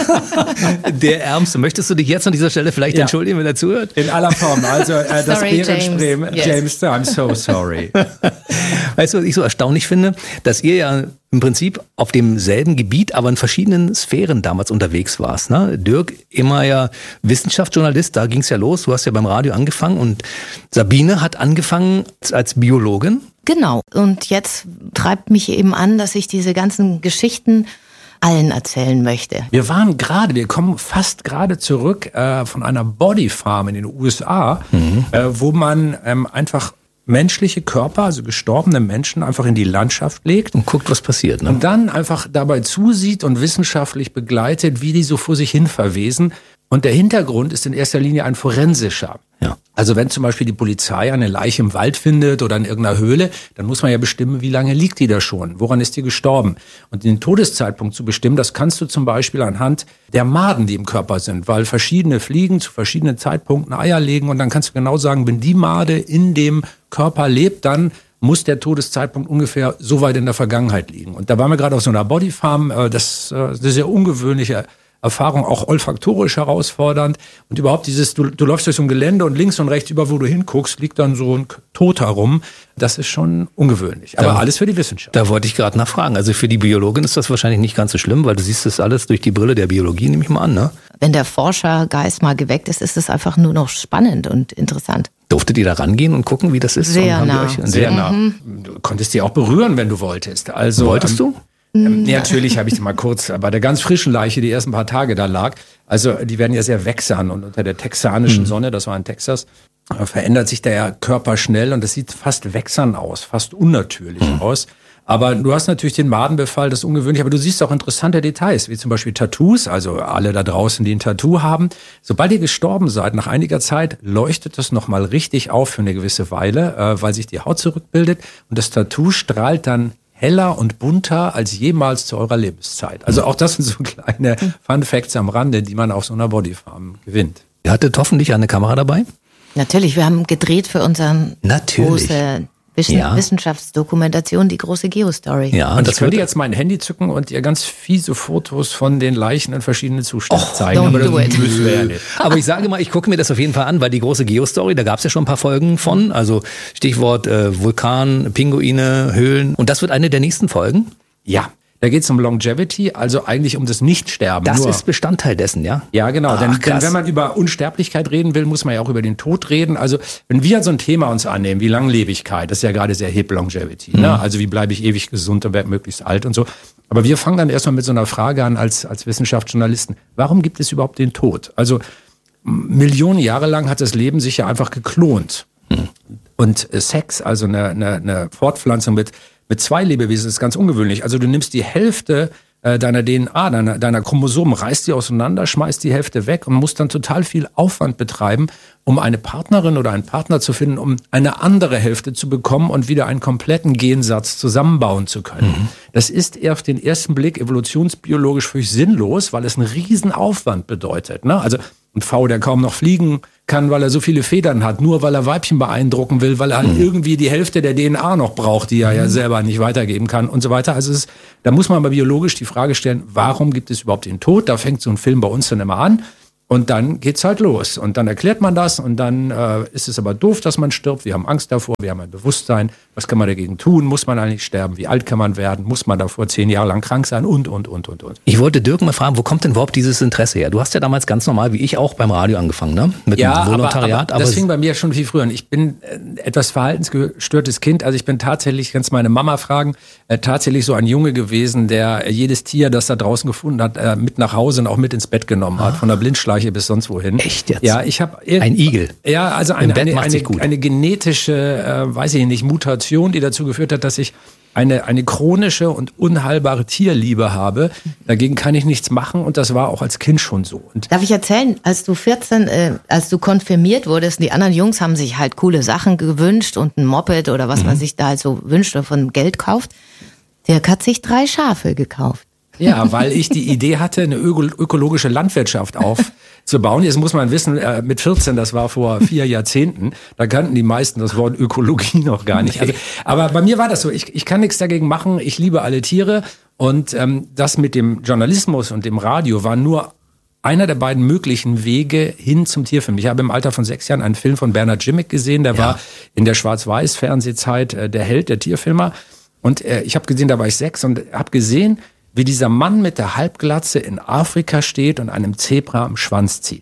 Der Ärmste. Möchtest du dich jetzt an dieser Stelle vielleicht ja. entschuldigen, wenn er zuhört? In aller Form. Also äh, das sorry, Bärenspray, James, yes. James, I'm so sorry. Weißt du, was ich so erstaunlich finde? Dass ihr ja im Prinzip auf demselben Gebiet, aber in verschiedenen Sphären damals unterwegs warst. Ne? Dirk, immer ja Wissenschaftsjournalist, da ging es ja los. Du hast ja beim Radio angefangen und Sabine hat angefangen als Biologin. Genau. Und jetzt treibt mich eben an, dass ich diese ganzen Geschichten allen erzählen möchte. Wir waren gerade, wir kommen fast gerade zurück äh, von einer Bodyfarm in den U S A, mhm. äh, wo man ähm, einfach menschliche Körper, also gestorbene Menschen, einfach in die Landschaft legt. Und guckt, was passiert. Ne? Und dann einfach dabei zusieht und wissenschaftlich begleitet, wie die so vor sich hin verwesen. Und der Hintergrund ist in erster Linie ein forensischer. Ja. Also wenn zum Beispiel die Polizei eine Leiche im Wald findet oder in irgendeiner Höhle, dann muss man ja bestimmen, wie lange liegt die da schon, woran ist die gestorben. Und den Todeszeitpunkt zu bestimmen, das kannst du zum Beispiel anhand der Maden, die im Körper sind, weil verschiedene Fliegen zu verschiedenen Zeitpunkten Eier legen und dann kannst du genau sagen, wenn die Made in dem Körper lebt, dann muss der Todeszeitpunkt ungefähr so weit in der Vergangenheit liegen. Und da waren wir gerade auf so einer Bodyfarm, das, das ist eine sehr ungewöhnliche Erfahrung, auch olfaktorisch herausfordernd. Und überhaupt dieses, du, du läufst durch so ein Gelände und links und rechts, über wo du hinguckst, liegt dann so ein Toter rum. Das ist schon ungewöhnlich. Aber da, alles für die Wissenschaft. Da wollte ich gerade nachfragen. Also für die Biologin ist das wahrscheinlich nicht ganz so schlimm, weil du siehst das alles durch die Brille der Biologie, nehme ich mal an, ne? Wenn der Forschergeist mal geweckt ist, ist es einfach nur noch spannend und interessant. Durftet ihr da rangehen und gucken, wie das ist? Sehr und nah. Euch, sehr, sehr nah. Mhm. Du konntest die auch berühren, wenn du wolltest. Also, Wolltest ähm, du? Ähm, ja, natürlich habe ich mal kurz bei der ganz frischen Leiche, die ersten paar Tage da lag. Also die werden ja sehr wächsern und unter der texanischen mhm. Sonne, das war in Texas, verändert sich der Körper schnell und das sieht fast wächsern aus, fast unnatürlich mhm. aus. Aber du hast natürlich den Madenbefall, das ist ungewöhnlich, aber du siehst auch interessante Details, wie zum Beispiel Tattoos, also alle da draußen, die ein Tattoo haben. Sobald ihr gestorben seid, nach einiger Zeit leuchtet das nochmal richtig auf für eine gewisse Weile, äh, weil sich die Haut zurückbildet und das Tattoo strahlt dann heller und bunter als jemals zu eurer Lebenszeit. Also auch das sind so kleine Fun Facts am Rande, die man auf so einer Bodyfarm gewinnt. Ihr hattet hoffentlich eine Kamera dabei? Natürlich, wir haben gedreht für unseren Natürlich. große Wissen- Ja. Wissenschaftsdokumentation, die große Geostory. Ja, Und und ich das würde wird jetzt mein Handy zücken und ihr ganz fiese Fotos von den Leichen in verschiedenen Zuständen zeigen. don't Aber das do it. müssen wir ja nicht. Aber ich sage mal, ich gucke mir das auf jeden Fall an, weil die große Geostory, da gab es ja schon ein paar Folgen von. Also Stichwort äh, Vulkan, Pinguine, Höhlen. Und das wird eine der nächsten Folgen. Ja, Da geht es um Longevity, also eigentlich um das Nichtsterben. Das Nur. ist Bestandteil dessen, ja? Ja, genau. Ach, denn, krass. denn wenn man über Unsterblichkeit reden will, muss man ja auch über den Tod reden. Also wenn wir so ein Thema uns annehmen, wie Langlebigkeit, das ist ja gerade sehr hip, Longevity. Mhm. Ne? Also wie bleibe ich ewig gesund und werde möglichst alt und so. Aber wir fangen dann erstmal mit so einer Frage an als, als Wissenschaftsjournalisten. Warum gibt es überhaupt den Tod? Also Millionen Jahre lang hat das Leben sich ja einfach geklont. Mhm. Und äh, Sex, also eine, eine, eine Fortpflanzung mit Mit zwei Lebewesen ist ganz ungewöhnlich. Also du nimmst die Hälfte äh, deiner D N A, deiner, deiner Chromosomen, reißt die auseinander, schmeißt die Hälfte weg und musst dann total viel Aufwand betreiben, um eine Partnerin oder einen Partner zu finden, um eine andere Hälfte zu bekommen und wieder einen kompletten Gensatz zusammenbauen zu können. Mhm. Das ist eher auf den ersten Blick evolutionsbiologisch völlig sinnlos, weil es einen riesen Aufwand bedeutet. Ne? Also ein V, der kaum noch fliegen kann, weil er so viele Federn hat, nur weil er Weibchen beeindrucken will, weil er halt mhm. irgendwie die Hälfte der D N A noch braucht, die er mhm. ja selber nicht weitergeben kann und so weiter. Also es ist, da muss man aber biologisch die Frage stellen, warum gibt es überhaupt den Tod? Da fängt so ein Film bei uns dann immer an. Und dann geht's halt los. Und dann erklärt man das und dann äh, ist es aber doof, dass man stirbt. Wir haben Angst davor, wir haben ein Bewusstsein. Was kann man dagegen tun? Muss man eigentlich sterben? Wie alt kann man werden? Muss man davor zehn Jahre lang krank sein? Und, und, und, und, und. Ich wollte Dirk mal fragen, wo kommt denn überhaupt dieses Interesse her? Du hast ja damals ganz normal, wie ich auch, beim Radio angefangen, ne? Mit ja, dem Volontariat. Aber, aber das fing bei mir schon viel früher an. Ich bin äh, etwas verhaltensgestörtes Kind. Also ich bin tatsächlich, kannst meine Mama fragen, äh, tatsächlich so ein Junge gewesen, der äh, jedes Tier, das da draußen gefunden hat, äh, mit nach Hause und auch mit ins Bett genommen hat. Von der Blindschleiche bis sonst wohin. Echt jetzt? Ja, ich habe ein Igel. Ja, also eine, eine, eine, eine genetische, äh, weiß ich nicht, Mutation, die dazu geführt hat, dass ich eine eine chronische und unheilbare Tierliebe habe. Dagegen kann ich nichts machen und das war auch als Kind schon so. Und darf ich erzählen, als du vierzehn, äh, als du konfirmiert wurdest, die anderen Jungs haben sich halt coole Sachen gewünscht und ein Moped oder was mhm. man sich da halt so wünscht oder von Geld kauft. Dirk hat sich drei Schafe gekauft. Ja, weil ich die Idee hatte, eine öko- ökologische Landwirtschaft aufzubauen. Jetzt muss man wissen, äh, mit vierzehn, das war vor vier Jahrzehnten, da kannten die meisten das Wort Ökologie noch gar nicht. Also, aber bei mir war das so, ich, ich kann nichts dagegen machen, ich liebe alle Tiere und ähm, das mit dem Journalismus und dem Radio war nur einer der beiden möglichen Wege hin zum Tierfilm. Ich habe im Alter von sechs Jahren einen Film von Bernhard Jimmick gesehen, der ja. war in der Schwarz-Weiß-Fernsehzeit äh, der Held, der Tierfilmer. Und äh, ich habe gesehen, da war ich sechs und habe gesehen, wie dieser Mann mit der Halbglatze in Afrika steht und einem Zebra am Schwanz zieht.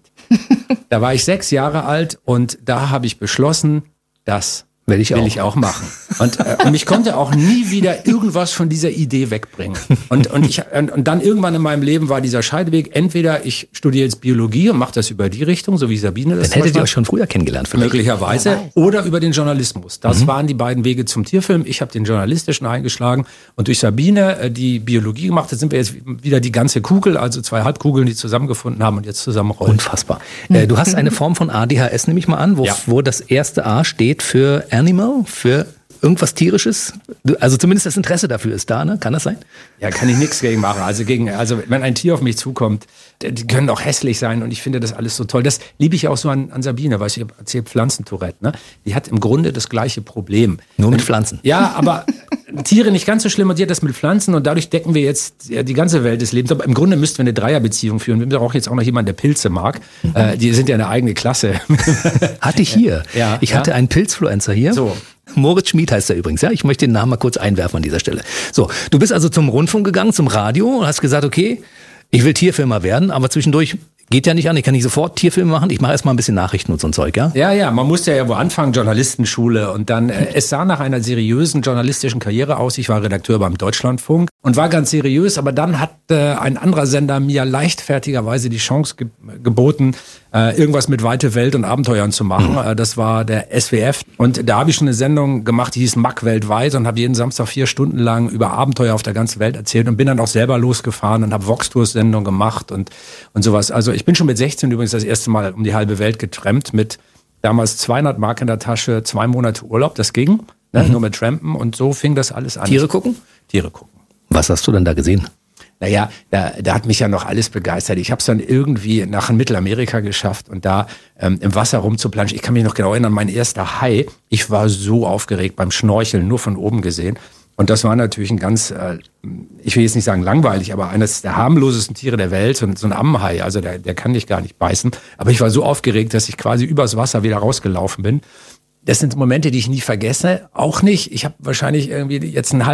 Da war ich sechs Jahre alt und da habe ich beschlossen, das will ich, will auch. ich auch machen. Und, äh, und mich konnte auch nie wieder irgendwas von dieser Idee wegbringen. Und, und, ich, und, und dann irgendwann in meinem Leben war dieser Scheideweg, entweder ich studiere jetzt Biologie und mache das über die Richtung, so wie Sabine das Dann hättet ihr euch schon früher kennengelernt vielleicht. Möglicherweise. Oder über den Journalismus. Das mhm. waren die beiden Wege zum Tierfilm. Ich habe den journalistischen eingeschlagen und durch Sabine, die Biologie gemacht hat, sind wir jetzt wieder die ganze Kugel, also zwei Halbkugeln, die zusammengefunden haben und jetzt zusammenrollen. Unfassbar. Mhm. Äh, du hast eine Form von A D H S, nehme ich mal an, wo, ja. wo das erste A steht für Animal, für irgendwas Tierisches? Also zumindest das Interesse dafür ist da, ne? Kann das sein? Ja, kann ich nichts gegen machen. Also gegen, also wenn ein Tier auf mich zukommt, die können auch hässlich sein und ich finde das alles so toll. Das liebe ich auch so an, an Sabine, weil ich erzähle Pflanzentourette, ne? Die hat im Grunde das gleiche Problem. Nur mit Pflanzen. Ja, aber Tiere nicht ganz so schlimm und die hat das mit Pflanzen und dadurch decken wir jetzt die ganze Welt des Lebens. Aber im Grunde müssten wir eine Dreierbeziehung führen. Wir brauchen jetzt auch noch jemanden, der Pilze mag. Mhm. Äh, die sind ja eine eigene Klasse. Hatte ich hier. Ja, ich ja. hatte einen Pilzfluencer hier. So. Moritz Schmid heißt er übrigens, ja. Ich möchte den Namen mal kurz einwerfen an dieser Stelle. So, du bist also zum Rundfunk gegangen, zum Radio und hast gesagt, okay, ich will Tierfilmer werden, aber zwischendurch geht ja nicht an, ich kann nicht sofort Tierfilme machen, ich mache erstmal ein bisschen Nachrichten und so ein Zeug, ja? Ja, ja, man musste ja wo anfangen, Journalistenschule und dann, äh, es sah nach einer seriösen journalistischen Karriere aus, ich war Redakteur beim Deutschlandfunk und war ganz seriös, aber dann hat äh, ein anderer Sender mir leichtfertigerweise die Chance ge- geboten, äh, irgendwas mit Weite Welt und Abenteuern zu machen. Mhm. Äh, das war der S W F und da habe ich schon eine Sendung gemacht, die hieß Mack weltweit und habe jeden Samstag vier Stunden lang über Abenteuer auf der ganzen Welt erzählt und bin dann auch selber losgefahren und habe Vox-Tours-Sendungen gemacht und und sowas. Also ich bin schon mit sechzehn übrigens das erste Mal um die halbe Welt getrampt mit damals zweihundert Mark in der Tasche, zwei Monate Urlaub, das ging, ne, mhm. nur mit Trampen und so fing das alles an. Tiere gucken? Tiere gucken. Was hast du denn da gesehen? Naja, da, da hat mich ja noch alles begeistert. Ich habe es dann irgendwie nach Mittelamerika geschafft und da ähm, im Wasser rumzuplanschen. Ich kann mich noch genau erinnern, mein erster Hai, ich war so aufgeregt beim Schnorcheln, nur von oben gesehen. Und das war natürlich ein ganz, äh, ich will jetzt nicht sagen langweilig, aber eines der harmlosesten Tiere der Welt, so, so ein Ammenhai, also der, der kann dich gar nicht beißen. Aber ich war so aufgeregt, dass ich quasi übers Wasser wieder rausgelaufen bin. Das sind Momente, die ich nie vergesse. Auch nicht, ich habe wahrscheinlich irgendwie jetzt ein halbes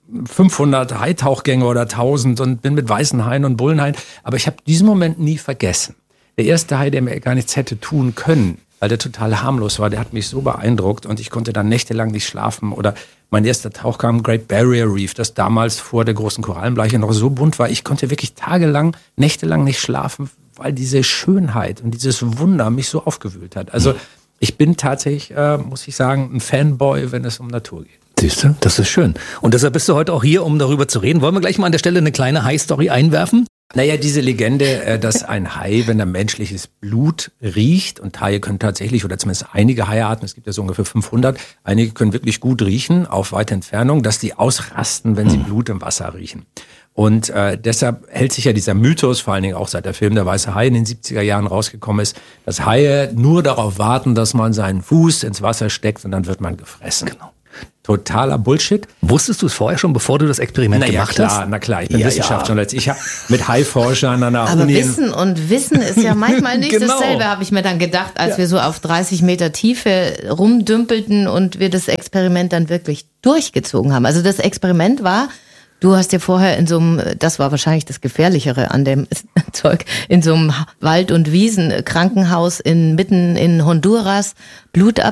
fünfhundert Haitauchgänge oder tausend und bin mit weißen Haien und Bullenhaien. Aber ich habe diesen Moment nie vergessen. Der erste Hai, der mir gar nichts hätte tun können, weil der total harmlos war, der hat mich so beeindruckt und ich konnte dann nächtelang nicht schlafen. Oder mein erster Tauchgang Great Barrier Reef, das damals vor der großen Korallenbleiche noch so bunt war. Ich konnte wirklich tagelang, nächtelang nicht schlafen, weil diese Schönheit und dieses Wunder mich so aufgewühlt hat. Also ich bin tatsächlich, äh, muss ich sagen, ein Fanboy, wenn es um Natur geht. Siehst du, das ist schön. Und deshalb bist du heute auch hier, um darüber zu reden. Wollen wir gleich mal an der Stelle eine kleine Hai-Story einwerfen? Naja, diese Legende, dass ein Hai, wenn er menschliches Blut riecht, und Haie können tatsächlich, oder zumindest einige Haiarten, es gibt ja so ungefähr fünfhundert, einige können wirklich gut riechen, auf weite Entfernung, dass die ausrasten, wenn sie Blut im Wasser riechen. Und äh, deshalb hält sich ja dieser Mythos, vor allen Dingen auch seit der Film Der weiße Hai in den siebziger Jahren rausgekommen ist, dass Haie nur darauf warten, dass man seinen Fuß ins Wasser steckt und dann wird man gefressen. Genau. Totaler Bullshit. Wusstest du es vorher schon, bevor du das Experiment na gemacht ja, klar, hast? Na klar, ich bin ja, Wissenschaftsjournalist. Ja. Ich habe mit Haiforschern an der Aber Uni... Wissen und Wissen ist ja manchmal nicht genau. dasselbe, habe ich mir dann gedacht, als ja. wir so auf dreißig Meter Tiefe rumdümpelten und wir das Experiment dann wirklich durchgezogen haben. Also das Experiment war... Du hast dir vorher in so einem, das war wahrscheinlich das Gefährlichere an dem Zeug, in so einem Wald- und Wiesenkrankenhaus in, mitten in Honduras Blut ab